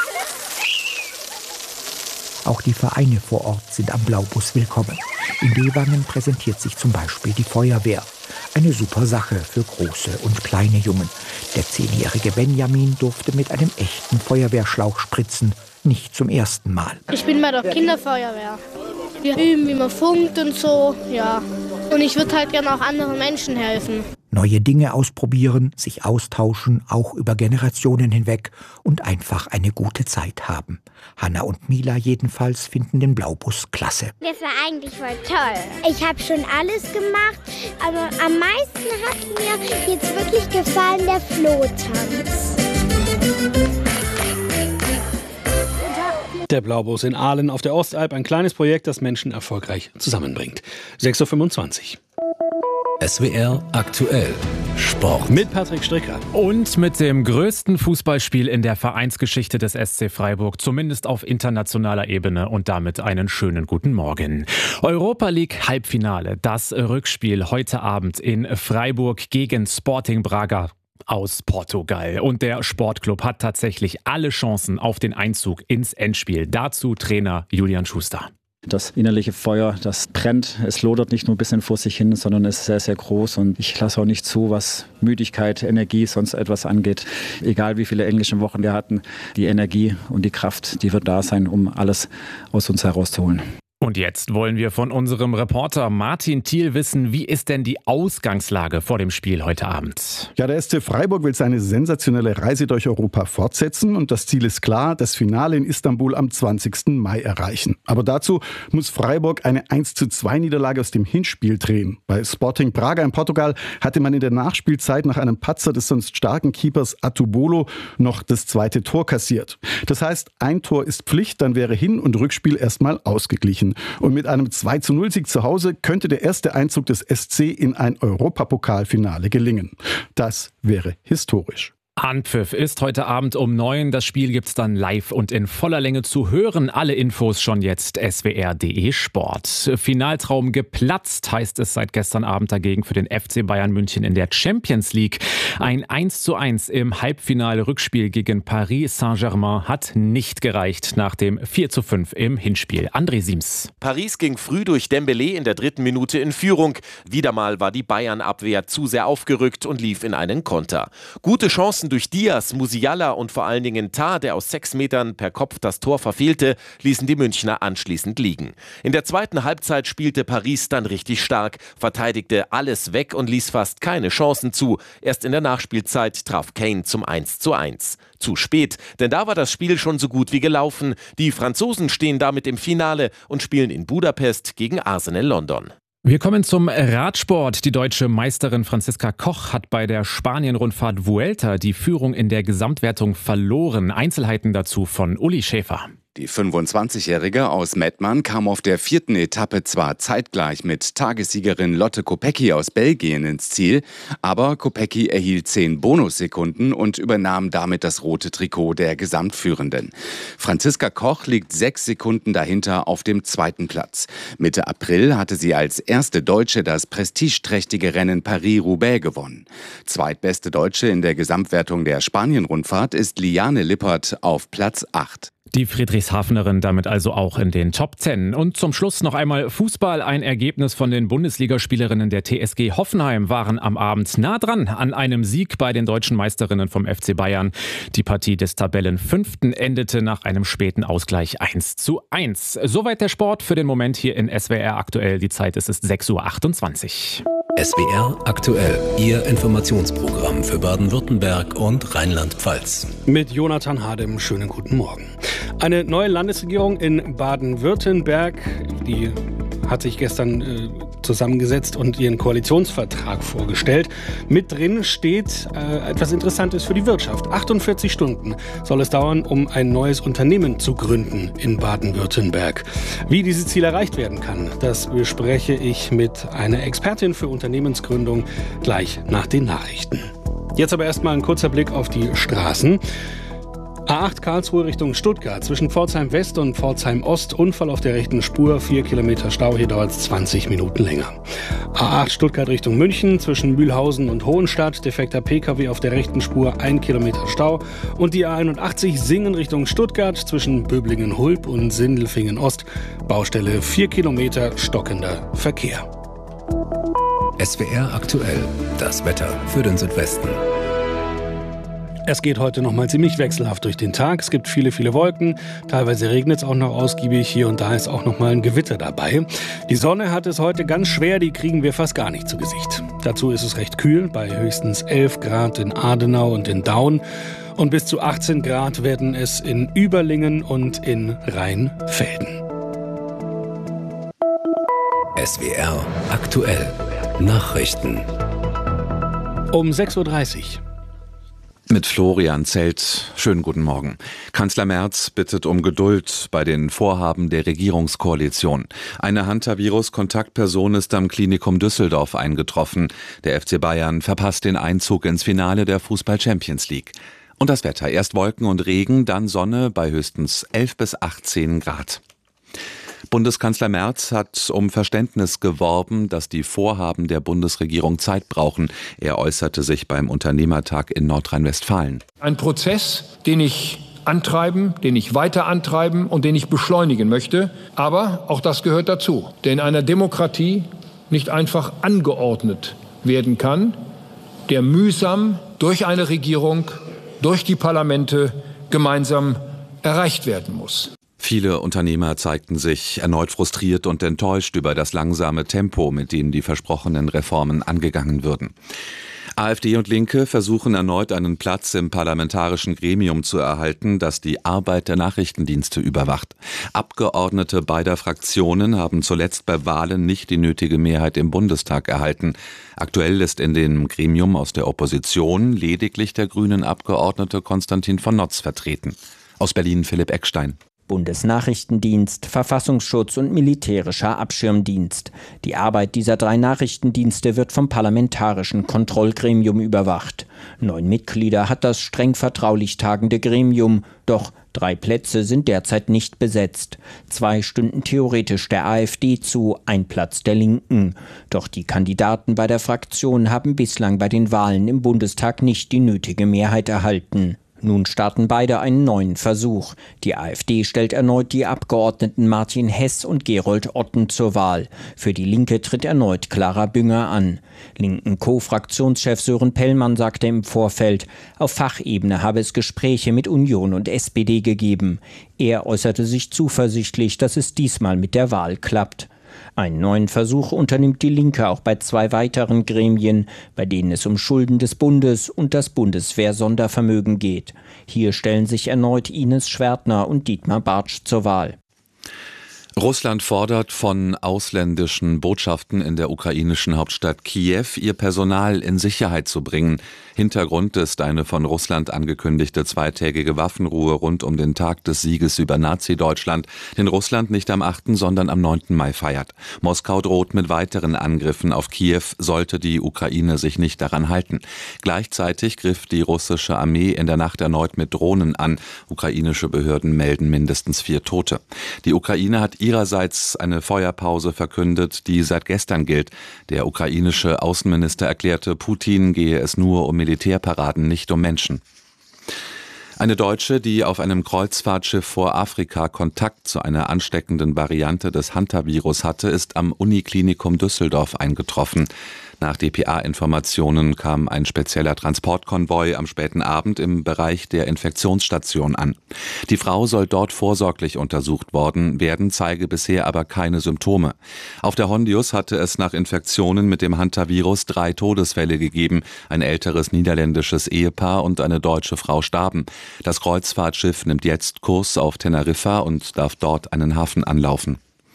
Auch die Vereine vor Ort sind am Blaubus willkommen. In Dewangen präsentiert sich zum Beispiel die Feuerwehr. Eine super Sache für große und kleine Jungen. Der zehnjährige Benjamin durfte mit einem echten Feuerwehrschlauch spritzen. Nicht zum ersten Mal. Ich bin bei der Kinderfeuerwehr. Wir üben, wie man funkt und so, ja. Und ich würde halt gerne auch anderen Menschen helfen. Neue Dinge ausprobieren, sich austauschen, auch über Generationen hinweg und einfach eine gute Zeit haben. Hanna und Mila jedenfalls finden den Blaubus klasse. Das war eigentlich voll toll. Ich habe schon alles gemacht, aber am meisten hat mir jetzt wirklich gefallen der Flohtanz. Der Blaubus in Aalen auf der Ostalb, ein kleines Projekt, das Menschen erfolgreich zusammenbringt. sechs Uhr fünfundzwanzig. S W R aktuell Sport. Mit Patrick Stricker. Und mit dem größten Fußballspiel in der Vereinsgeschichte des S C Freiburg, zumindest auf internationaler Ebene, und damit einen schönen guten Morgen. Europa League Halbfinale, das Rückspiel heute Abend in Freiburg gegen Sporting Braga aus Portugal. Und der Sportclub hat tatsächlich alle Chancen auf den Einzug ins Endspiel. Dazu Trainer Julian Schuster. Das innerliche Feuer, das brennt. Es lodert nicht nur ein bisschen vor sich hin, sondern es ist sehr, sehr groß. Und ich lasse auch nicht zu, was Müdigkeit, Energie, sonst etwas angeht. Egal wie viele englische Wochen wir hatten, die Energie und die Kraft, die wird da sein, um alles aus uns herauszuholen. Und jetzt wollen wir von unserem Reporter Martin Thiel wissen, wie ist denn die Ausgangslage vor dem Spiel heute Abend? Ja, der S C Freiburg will seine sensationelle Reise durch Europa fortsetzen und das Ziel ist klar, das Finale in Istanbul am zwanzigsten Mai erreichen. Aber dazu muss Freiburg eine eins zu zwei Niederlage aus dem Hinspiel drehen. Bei Sporting Braga in Portugal hatte man in der Nachspielzeit nach einem Patzer des sonst starken Keepers Atubolo noch das zweite Tor kassiert. Das heißt, ein Tor ist Pflicht, dann wäre Hin- und Rückspiel erstmal ausgeglichen. Und mit einem zwei zu null Sieg zu Hause könnte der erste Einzug des S C in ein Europapokalfinale gelingen. Das wäre historisch. Anpfiff ist heute Abend um neun. Das Spiel gibt's dann live und in voller Länge zu hören. Alle Infos schon jetzt S W R punkt de Sport. Finaltraum geplatzt, heißt es seit gestern Abend dagegen für den F C Bayern München in der Champions League. Ein eins zu eins im Halbfinale-Rückspiel gegen Paris Saint-Germain hat nicht gereicht nach dem vier zu fünf im Hinspiel. André Siems. Paris ging früh durch Dembélé in der dritten Minute in Führung. Wieder mal war die Bayern-Abwehr zu sehr aufgerückt und lief in einen Konter. Gute Chancen durch Diaz, Musiala und vor allen Dingen Tah, der aus sechs Metern per Kopf das Tor verfehlte, ließen die Münchner anschließend liegen. In der zweiten Halbzeit spielte Paris dann richtig stark, verteidigte alles weg und ließ fast keine Chancen zu. Erst in der Nachspielzeit traf Kane zum eins zu eins. Zu spät, denn da war das Spiel schon so gut wie gelaufen. Die Franzosen stehen damit im Finale und spielen in Budapest gegen Arsenal London. Wir kommen zum Radsport. Die deutsche Meisterin Franziska Koch hat bei der Spanien-Rundfahrt Vuelta die Führung in der Gesamtwertung verloren. Einzelheiten dazu von Uli Schäfer. Die fünfundzwanzigjährige aus Mettmann kam auf der vierten Etappe zwar zeitgleich mit Tagessiegerin Lotte Kopecky aus Belgien ins Ziel, aber Kopecky erhielt zehn Bonussekunden und übernahm damit das rote Trikot der Gesamtführenden. Franziska Koch liegt sechs Sekunden dahinter auf dem zweiten Platz. Mitte April hatte sie als erste Deutsche das prestigeträchtige Rennen Paris-Roubaix gewonnen. Zweitbeste Deutsche in der Gesamtwertung der Spanien-Rundfahrt ist Liane Lippert auf Platz acht. Die Friedrichshafenerin damit also auch in den Top zehn. Und zum Schluss noch einmal Fußball. Ein Ergebnis von den Bundesligaspielerinnen der T S G Hoffenheim waren am Abend nah dran an einem Sieg bei den deutschen Meisterinnen vom F C Bayern. Die Partie des Tabellenfünften endete nach einem späten Ausgleich eins zu eins. Soweit der Sport für den Moment hier in S W R aktuell. Die Zeit ist es sechs Uhr achtundzwanzig. S W R aktuell, Ihr Informationsprogramm für Baden-Württemberg und Rheinland-Pfalz. Mit Jonathan Hadem, schönen guten Morgen. Eine neue Landesregierung in Baden-Württemberg, die hat sich gestern äh, zusammengesetzt und ihren Koalitionsvertrag vorgestellt. Mit drin steht äh, etwas Interessantes für die Wirtschaft. achtundvierzig Stunden soll es dauern, um ein neues Unternehmen zu gründen in Baden-Württemberg. Wie dieses Ziel erreicht werden kann, das bespreche ich mit einer Expertin für Unternehmensgründung gleich nach den Nachrichten. Jetzt aber erstmal ein kurzer Blick auf die Straßen. A acht Karlsruhe Richtung Stuttgart, zwischen Pforzheim West und Pforzheim Ost, Unfall auf der rechten Spur, vier Kilometer Stau, hier dauert es zwanzig Minuten länger. A acht Stuttgart Richtung München, zwischen Mühlhausen und Hohenstadt, defekter P K W auf der rechten Spur, ein Kilometer Stau. Und die A einundachtzig Singen Richtung Stuttgart, zwischen Böblingen-Hulb und Sindelfingen Ost, Baustelle, vier Kilometer, stockender Verkehr. S W R aktuell, das Wetter für den Südwesten. Es geht heute noch mal ziemlich wechselhaft durch den Tag. Es gibt viele, viele Wolken. Teilweise regnet es auch noch ausgiebig. Hier und da ist auch noch mal ein Gewitter dabei. Die Sonne hat es heute ganz schwer. Die kriegen wir fast gar nicht zu Gesicht. Dazu ist es recht kühl, bei höchstens elf Grad in Adenau und in Daun. Und bis zu achtzehn Grad werden es in Überlingen und in Rheinfelden. S W R aktuell. Nachrichten. Um sechs Uhr dreißig. Mit Florian Zelt. Schönen guten Morgen. Kanzler Merz bittet um Geduld bei den Vorhaben der Regierungskoalition. Eine Hantavirus-Kontaktperson ist am Klinikum Düsseldorf eingetroffen. Der F C Bayern verpasst den Einzug ins Finale der Fußball-Champions League. Und das Wetter. Erst Wolken und Regen, dann Sonne bei höchstens elf bis achtzehn Grad. Bundeskanzler Merz hat um Verständnis geworben, dass die Vorhaben der Bundesregierung Zeit brauchen. Er äußerte sich beim Unternehmertag in Nordrhein-Westfalen. Ein Prozess, den ich antreiben, den ich weiter antreiben und den ich beschleunigen möchte. Aber auch das gehört dazu, der in einer Demokratie nicht einfach angeordnet werden kann, der mühsam durch eine Regierung, durch die Parlamente gemeinsam erreicht werden muss. Viele Unternehmer zeigten sich erneut frustriert und enttäuscht über das langsame Tempo, mit dem die versprochenen Reformen angegangen würden. AfD und Linke versuchen erneut einen Platz im parlamentarischen Gremium zu erhalten, das die Arbeit der Nachrichtendienste überwacht. Abgeordnete beider Fraktionen haben zuletzt bei Wahlen nicht die nötige Mehrheit im Bundestag erhalten. Aktuell ist in dem Gremium aus der Opposition lediglich der grünen Abgeordnete Konstantin von Notz vertreten. Aus Berlin Philipp Eckstein. Bundesnachrichtendienst, Verfassungsschutz und militärischer Abschirmdienst. Die Arbeit dieser drei Nachrichtendienste wird vom Parlamentarischen Kontrollgremium überwacht. Neun Mitglieder hat das streng vertraulich tagende Gremium, doch drei Plätze sind derzeit nicht besetzt. Zwei stünden theoretisch der AfD zu, ein Platz der Linken. Doch die Kandidaten bei der Fraktion haben bislang bei den Wahlen im Bundestag nicht die nötige Mehrheit erhalten. Nun starten beide einen neuen Versuch. Die AfD stellt erneut die Abgeordneten Martin Hess und Gerold Otten zur Wahl. Für die Linke tritt erneut Clara Bünger an. Linken Co-Fraktionschef Sören Pellmann sagte im Vorfeld, auf Fachebene habe es Gespräche mit Union und S P D gegeben. Er äußerte sich zuversichtlich, dass es diesmal mit der Wahl klappt. Einen neuen Versuch unternimmt die Linke auch bei zwei weiteren Gremien, bei denen es um Schulden des Bundes und das Bundeswehr-Sondervermögen geht. Hier stellen sich erneut Ines Schwertner und Dietmar Bartsch zur Wahl. Russland fordert von ausländischen Botschaften in der ukrainischen Hauptstadt Kiew, ihr Personal in Sicherheit zu bringen. Hintergrund ist eine von Russland angekündigte zweitägige Waffenruhe rund um den Tag des Sieges über Nazi-Deutschland, den Russland nicht am achten, sondern am neunten Mai feiert. Moskau droht mit weiteren Angriffen auf Kiew, sollte die Ukraine sich nicht daran halten. Gleichzeitig griff die russische Armee in der Nacht erneut mit Drohnen an. Ukrainische Behörden melden mindestens vier Tote. Die Ukraine hat ihrerseits eine Feuerpause verkündet, die seit gestern gilt. Der ukrainische Außenminister erklärte, Putin gehe es nur um Militärparaden, nicht um Menschen. Eine Deutsche, die auf einem Kreuzfahrtschiff vor Afrika Kontakt zu einer ansteckenden Variante des Hantavirus hatte, ist am Uniklinikum Düsseldorf eingetroffen. Nach D P A-Informationen kam ein spezieller Transportkonvoi am späten Abend im Bereich der Infektionsstation an. Die Frau soll dort vorsorglich untersucht worden werden, zeige bisher aber keine Symptome. Auf der Hondius hatte es nach Infektionen mit dem Hantavirus drei Todesfälle gegeben. Ein älteres niederländisches Ehepaar und eine deutsche Frau starben. Das Kreuzfahrtschiff nimmt jetzt Kurs auf Teneriffa und darf dort einen Hafen anlaufen.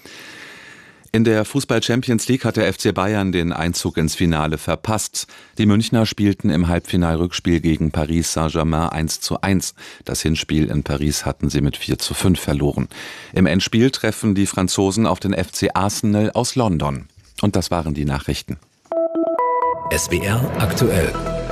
In der Fußball-Champions League hat der F C Bayern den Einzug ins Finale verpasst. Die Münchner spielten im Halbfinalrückspiel gegen Paris Saint-Germain eins zu eins. Das Hinspiel in Paris hatten sie mit vier zu fünf verloren. Im Endspiel treffen die Franzosen auf den F C Arsenal aus London. Und das waren die Nachrichten. S W R aktuell.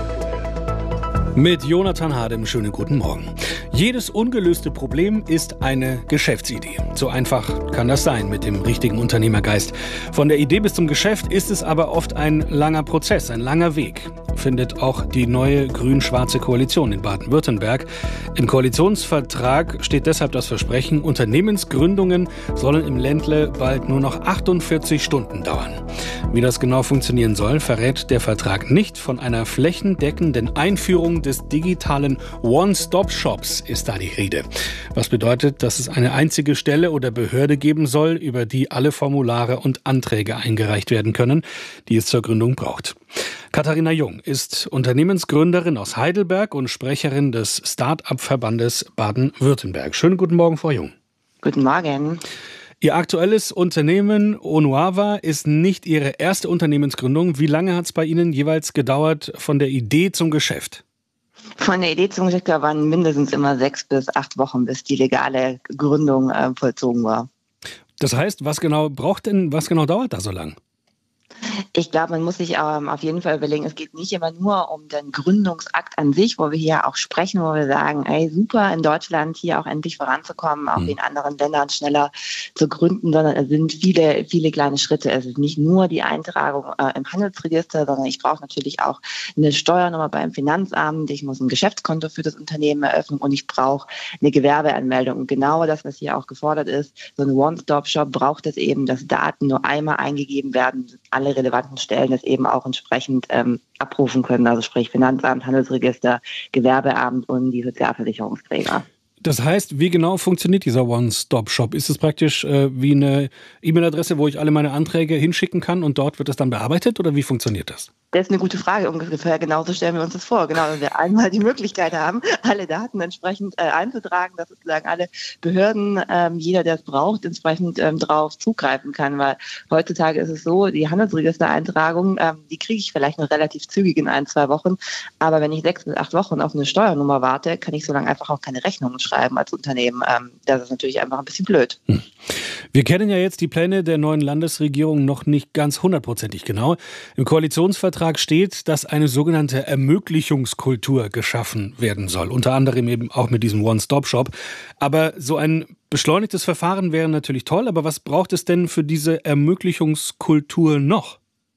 Mit Jonathan Hadem, schönen guten Morgen. Jedes ungelöste Problem ist eine Geschäftsidee. So einfach kann das sein mit dem richtigen Unternehmergeist. Von der Idee bis zum Geschäft ist es aber oft ein langer Prozess, ein langer Weg. Findet auch die neue grün-schwarze Koalition in Baden-Württemberg. Im Koalitionsvertrag steht deshalb das Versprechen, Unternehmensgründungen sollen im Ländle bald nur noch achtundvierzig Stunden dauern. Wie das genau funktionieren soll, verrät der Vertrag nicht. Von einer flächendeckenden Einführung des digitalen One-Stop-Shops ist da die Rede. Was bedeutet, dass es eine einzige Stelle oder Behörde geben soll, über die alle Formulare und Anträge eingereicht werden können, die es zur Gründung braucht. Katharina Jung ist Unternehmensgründerin aus Heidelberg und Sprecherin des Start-up-Verbandes Baden-Württemberg. Schönen guten Morgen, Frau Jung. Guten Morgen. Ihr aktuelles Unternehmen Onuava ist nicht Ihre erste Unternehmensgründung. Wie lange hat es bei Ihnen jeweils gedauert von der Idee zum Geschäft? Von der Idee zum Geschäft waren mindestens immer sechs bis acht Wochen, bis die legale Gründung äh, vollzogen war. Das heißt, was genau braucht denn, was genau dauert da so lang? Ich glaube, man muss sich ähm, auf jeden Fall überlegen, es geht nicht immer nur um den Gründungsakt an sich, wo wir hier auch sprechen, wo wir sagen, ey, super, in Deutschland hier auch endlich voranzukommen, auch mhm. in anderen Ländern schneller zu gründen, sondern es sind viele, viele kleine Schritte. Es ist nicht nur die Eintragung äh, im Handelsregister, sondern ich brauche natürlich auch eine Steuernummer beim Finanzamt, ich muss ein Geschäftskonto für das Unternehmen eröffnen und ich brauche eine Gewerbeanmeldung. Und genau das, was hier auch gefordert ist, so ein One-Stop-Shop braucht es eben, dass Daten nur einmal eingegeben werden, alle relevanten Stellen das eben auch entsprechend ähm, abrufen können, also sprich Finanzamt, Handelsregister, Gewerbeamt und die Sozialversicherungsträger. Das heißt, wie genau funktioniert dieser One-Stop-Shop? Ist es praktisch äh, wie eine E-Mail-Adresse, wo ich alle meine Anträge hinschicken kann und dort wird es dann bearbeitet oder wie funktioniert das? Das ist eine gute Frage. Ungefähr genauso stellen wir uns das vor. Genau, wenn wir einmal die Möglichkeit haben, alle Daten entsprechend äh, einzutragen, dass sozusagen alle Behörden, ähm, jeder, der es braucht, entsprechend ähm, drauf zugreifen kann. Weil heutzutage ist es so, die Handelsregistereintragung, ähm, die kriege ich vielleicht noch relativ zügig in ein, zwei Wochen. Aber wenn ich sechs bis acht Wochen auf eine Steuernummer warte, kann ich so lange einfach auch keine Rechnungen schreiben als Unternehmen. Ähm, das ist natürlich einfach ein bisschen blöd. Hm. Wir kennen ja jetzt die Pläne der neuen Landesregierung noch nicht ganz hundertprozentig genau. Im Koalitionsvertrag steht, dass eine sogenannte Ermöglichungskultur geschaffen werden soll. Unter anderem eben auch mit diesem One-Stop-Shop. Aber so ein beschleunigtes Verfahren wäre natürlich toll. Aber was braucht es denn für diese Ermöglichungskultur noch?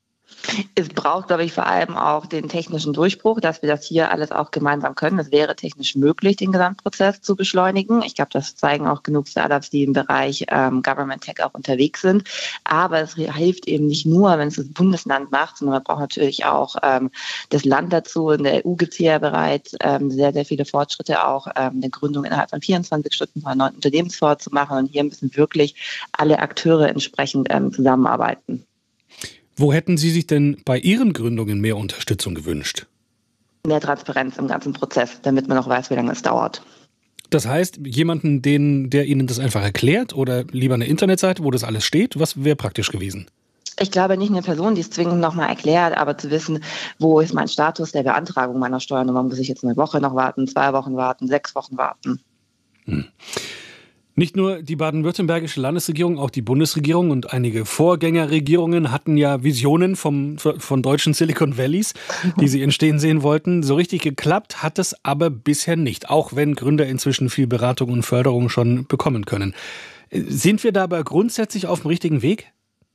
Es braucht, glaube ich, vor allem auch den technischen Durchbruch, dass wir das hier alles auch gemeinsam können. Es wäre technisch möglich, den Gesamtprozess zu beschleunigen. Ich glaube, das zeigen auch genug Startups, die im Bereich ähm, Government Tech auch unterwegs sind. Aber es hilft eben nicht nur, wenn es das Bundesland macht, sondern man braucht natürlich auch ähm, das Land dazu. In der E U gibt es hier ja bereits ähm, sehr, sehr viele Fortschritte, auch ähm, eine Gründung innerhalb von vierundzwanzig Stunden von einem neuen Unternehmensfonds zu machen. Und hier müssen wirklich alle Akteure entsprechend ähm, zusammenarbeiten. Wo hätten Sie sich denn bei Ihren Gründungen mehr Unterstützung gewünscht? Mehr Transparenz im ganzen Prozess, damit man auch weiß, wie lange es dauert. Das heißt, jemanden, den, der Ihnen das einfach erklärt oder lieber eine Internetseite, wo das alles steht, was wäre praktisch gewesen? Ich glaube nicht eine Person, die es zwingend nochmal erklärt, aber zu wissen, wo ist mein Status der Beantragung meiner Steuernummer, muss ich jetzt eine Woche noch warten, zwei Wochen warten, sechs Wochen warten. Hm. Nicht nur die baden-württembergische Landesregierung, auch die Bundesregierung und einige Vorgängerregierungen hatten ja Visionen vom, von deutschen Silicon Valleys, die sie entstehen sehen wollten. So richtig geklappt hat es aber bisher nicht, auch wenn Gründer inzwischen viel Beratung und Förderung schon bekommen können. Sind wir dabei grundsätzlich auf dem richtigen Weg?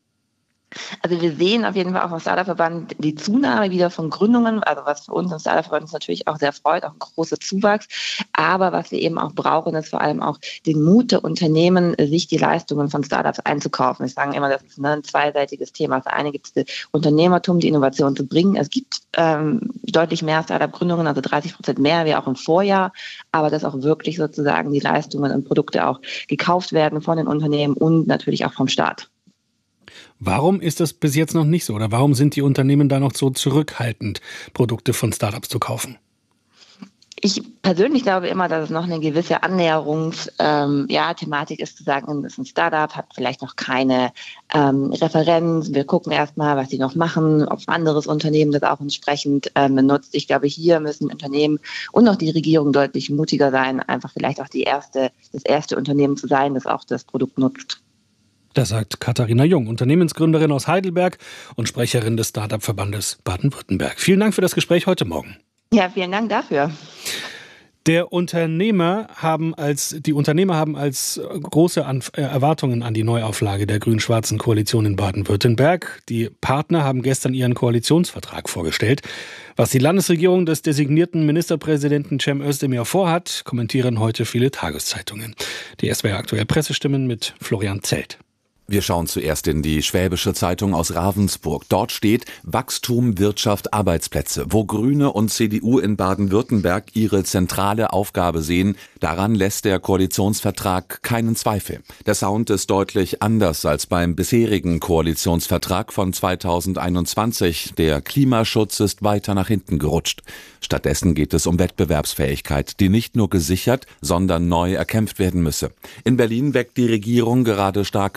Also wir sehen auf jeden Fall auch im Startup-Verband die Zunahme wieder von Gründungen, also was für uns im Startup-Verband uns natürlich auch sehr freut, auch ein großer Zuwachs. Aber was wir eben auch brauchen, ist vor allem auch den Mut der Unternehmen, sich die Leistungen von Startups einzukaufen. Ich sage immer, das ist ein zweiseitiges Thema. Das eine gibt es das Unternehmertum, die Innovation zu bringen. Es gibt ähm, deutlich mehr Startup-Gründungen, also dreißig Prozent mehr wie auch im Vorjahr, aber dass auch wirklich sozusagen die Leistungen und Produkte auch gekauft werden von den Unternehmen und natürlich auch vom Staat. Warum ist das bis jetzt noch nicht so? Oder warum sind die Unternehmen da noch so zurückhaltend, Produkte von Startups zu kaufen? Ich persönlich glaube immer, dass es noch eine gewisse Annäherungsthematik ähm, ja, Thematik ist, zu sagen, das ist ein Startup, hat vielleicht noch keine ähm, Referenz. Wir gucken erstmal, was die noch machen, ob ein anderes Unternehmen das auch entsprechend ähm, benutzt. Ich glaube, hier müssen Unternehmen und auch die Regierung deutlich mutiger sein, einfach vielleicht auch die erste, das erste Unternehmen zu sein, das auch das Produkt nutzt. Das sagt Katharina Jung, Unternehmensgründerin aus Heidelberg und Sprecherin des Startup-Verbandes Baden-Württemberg. Vielen Dank für das Gespräch heute Morgen. Ja, vielen Dank dafür. Der Unternehmer haben als, die Unternehmer haben als große Anf- äh, Erwartungen an die Neuauflage der grün-schwarzen Koalition in Baden-Württemberg. Die Partner haben gestern ihren Koalitionsvertrag vorgestellt. Was die Landesregierung des designierten Ministerpräsidenten Cem Özdemir vorhat, kommentieren heute viele Tageszeitungen. Die S W R aktuell Pressestimmen mit Florian Zelt. Wir schauen zuerst in die Schwäbische Zeitung aus Ravensburg. Dort steht Wachstum, Wirtschaft, Arbeitsplätze. Wo Grüne und C D U in Baden-Württemberg ihre zentrale Aufgabe sehen, daran lässt der Koalitionsvertrag keinen Zweifel. Der Sound ist deutlich anders als beim bisherigen Koalitionsvertrag von zweitausendeinundzwanzig. Der Klimaschutz ist weiter nach hinten gerutscht. Stattdessen geht es um Wettbewerbsfähigkeit, die nicht nur gesichert, sondern neu erkämpft werden müsse. In Berlin weckt die Regierung gerade starke Zweifel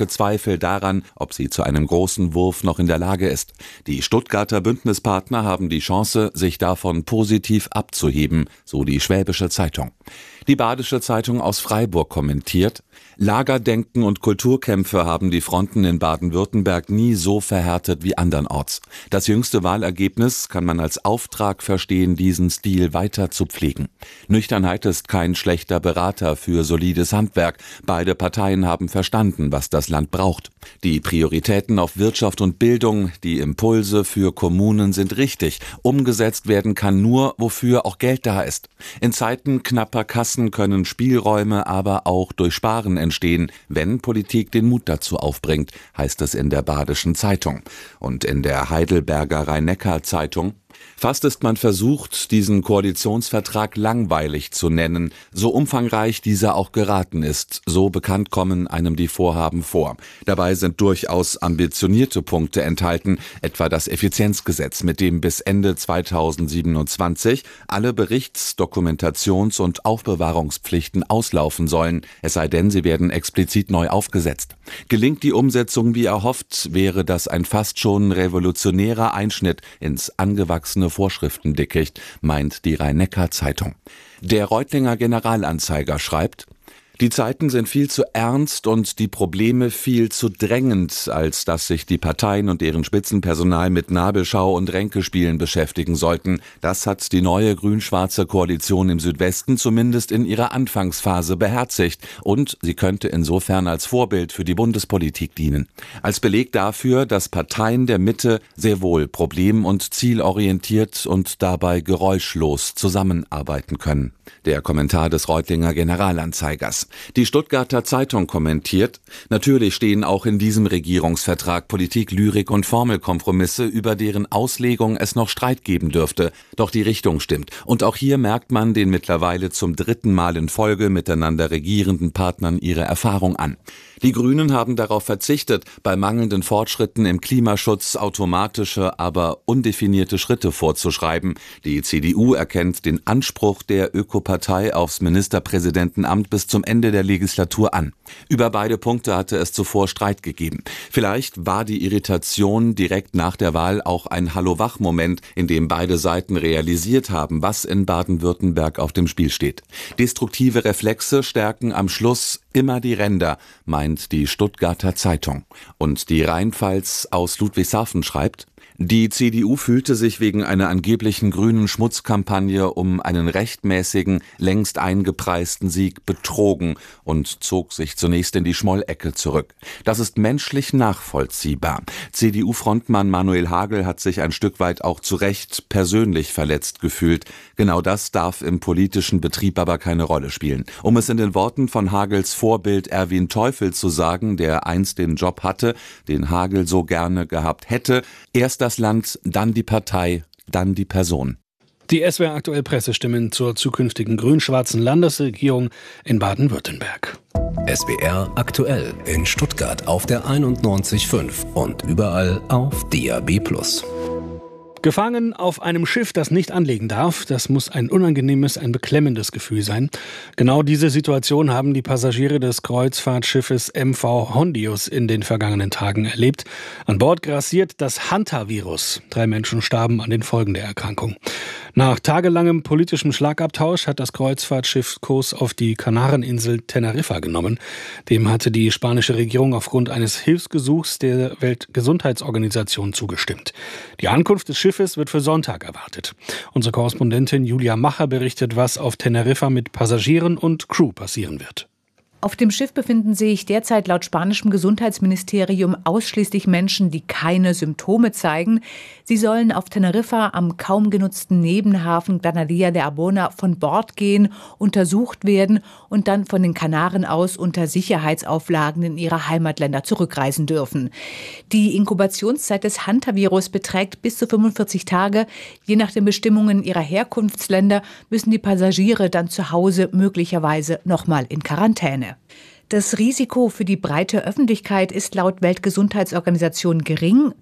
Zweifel daran, ob sie zu einem großen Wurf noch in der Lage ist. Die Stuttgarter Bündnispartner haben die Chance, sich davon positiv abzuheben, so die Schwäbische Zeitung. Die Badische Zeitung aus Freiburg kommentiert: Lagerdenken und Kulturkämpfe haben die Fronten in Baden-Württemberg nie so verhärtet wie andernorts. Das jüngste Wahlergebnis kann man als Auftrag verstehen, diesen Stil weiter zu pflegen. Nüchternheit ist kein schlechter Berater für solides Handwerk. Beide Parteien haben verstanden, was das Land braucht. Die Prioritäten auf Wirtschaft und Bildung, die Impulse für Kommunen sind richtig. Umgesetzt werden kann nur, wofür auch Geld da ist. In Zeiten knapper Kassen können Spielräume aber auch durch Sparen entstehen, wenn Politik den Mut dazu aufbringt, heißt es in der Badischen Zeitung. Und in der Heidelberger Rhein-Neckar-Zeitung: Fast ist man versucht, diesen Koalitionsvertrag langweilig zu nennen, so umfangreich dieser auch geraten ist, so bekannt kommen einem die Vorhaben vor. Dabei sind durchaus ambitionierte Punkte enthalten, etwa das Effizienzgesetz, mit dem bis Ende zweitausendsiebenundzwanzig alle Berichts-, Dokumentations- und Aufbewahrungspflichten auslaufen sollen, es sei denn, sie werden explizit neu aufgesetzt. Gelingt die Umsetzung wie erhofft, wäre das ein fast schon revolutionärer Einschnitt ins angewachsene Vorschriftendickicht, meint die Rhein-Neckar-Zeitung. Der Reutlinger Generalanzeiger schreibt: Die Zeiten sind viel zu ernst und die Probleme viel zu drängend, als dass sich die Parteien und deren Spitzenpersonal mit Nabelschau und Ränkespielen beschäftigen sollten. Das hat die neue grün-schwarze Koalition im Südwesten zumindest in ihrer Anfangsphase beherzigt und sie könnte insofern als Vorbild für die Bundespolitik dienen. Als Beleg dafür, dass Parteien der Mitte sehr wohl problem- und zielorientiert und dabei geräuschlos zusammenarbeiten können. Der Kommentar des Reutlinger Generalanzeigers. Die Stuttgarter Zeitung kommentiert: Natürlich stehen auch in diesem Regierungsvertrag Politik, Lyrik und Formelkompromisse, über deren Auslegung es noch Streit geben dürfte. Doch die Richtung stimmt. Und auch hier merkt man den mittlerweile zum dritten Mal in Folge miteinander regierenden Partnern ihre Erfahrung an. Die Grünen haben darauf verzichtet, bei mangelnden Fortschritten im Klimaschutz automatische, aber undefinierte Schritte vorzuschreiben. Die C D U erkennt den Anspruch der Ökopartei aufs Ministerpräsidentenamt bis zum Ende der Legislatur an. Über beide Punkte hatte es zuvor Streit gegeben. Vielleicht war die Irritation direkt nach der Wahl auch ein Hallo-Wach-Moment, in dem beide Seiten realisiert haben, was in Baden-Württemberg auf dem Spiel steht. Destruktive Reflexe stärken am Schluss immer die Ränder, meint die Stuttgarter Zeitung. Und die Rheinpfalz aus Ludwigshafen schreibt: Die C D U fühlte sich wegen einer angeblichen grünen Schmutzkampagne um einen rechtmäßigen, längst eingepreisten Sieg betrogen und zog sich zunächst in die Schmollecke zurück. Das ist menschlich nachvollziehbar. C D U-Frontmann Manuel Hagel hat sich ein Stück weit auch zu Recht persönlich verletzt gefühlt. Genau das darf im politischen Betrieb aber keine Rolle spielen. Um es in den Worten von Hagels Vorbild Erwin Teufel zu sagen, der einst den Job hatte, den Hagel so gerne gehabt hätte: Erst das Land, dann die Partei, dann die Person. Die S W R aktuell Pressestimmen zur zukünftigen grün-schwarzen Landesregierung in Baden-Württemberg. S W R aktuell in Stuttgart auf der einundneunzig Komma fünf und überall auf D A B plus. Gefangen auf einem Schiff, das nicht anlegen darf, das muss ein unangenehmes, ein beklemmendes Gefühl sein. Genau diese Situation haben die Passagiere des Kreuzfahrtschiffes M V Hondius in den vergangenen Tagen erlebt. An Bord grassiert das Hantavirus. Drei Menschen starben an den Folgen der Erkrankung. Nach tagelangem politischem Schlagabtausch hat das Kreuzfahrtschiff Kurs auf die Kanareninsel Teneriffa genommen. Dem hatte die spanische Regierung aufgrund eines Hilfsgesuchs der Weltgesundheitsorganisation zugestimmt. Die Ankunft des Schiffes wird für Sonntag erwartet. Unsere Korrespondentin Julia Macher berichtet, was auf Teneriffa mit Passagieren und Crew passieren wird. Auf dem Schiff befinden sich derzeit laut spanischem Gesundheitsministerium ausschließlich Menschen, die keine Symptome zeigen. Sie sollen auf Teneriffa am kaum genutzten Nebenhafen Granadilla de Arbona von Bord gehen, untersucht werden und dann von den Kanaren aus unter Sicherheitsauflagen in ihre Heimatländer zurückreisen dürfen. Die Inkubationszeit des Hantavirus beträgt bis zu fünfundvierzig Tage. Je nach den Bestimmungen ihrer Herkunftsländer müssen die Passagiere dann zu Hause möglicherweise nochmal in Quarantäne. Das Risiko für die breite Öffentlichkeit ist laut Weltgesundheitsorganisation gering.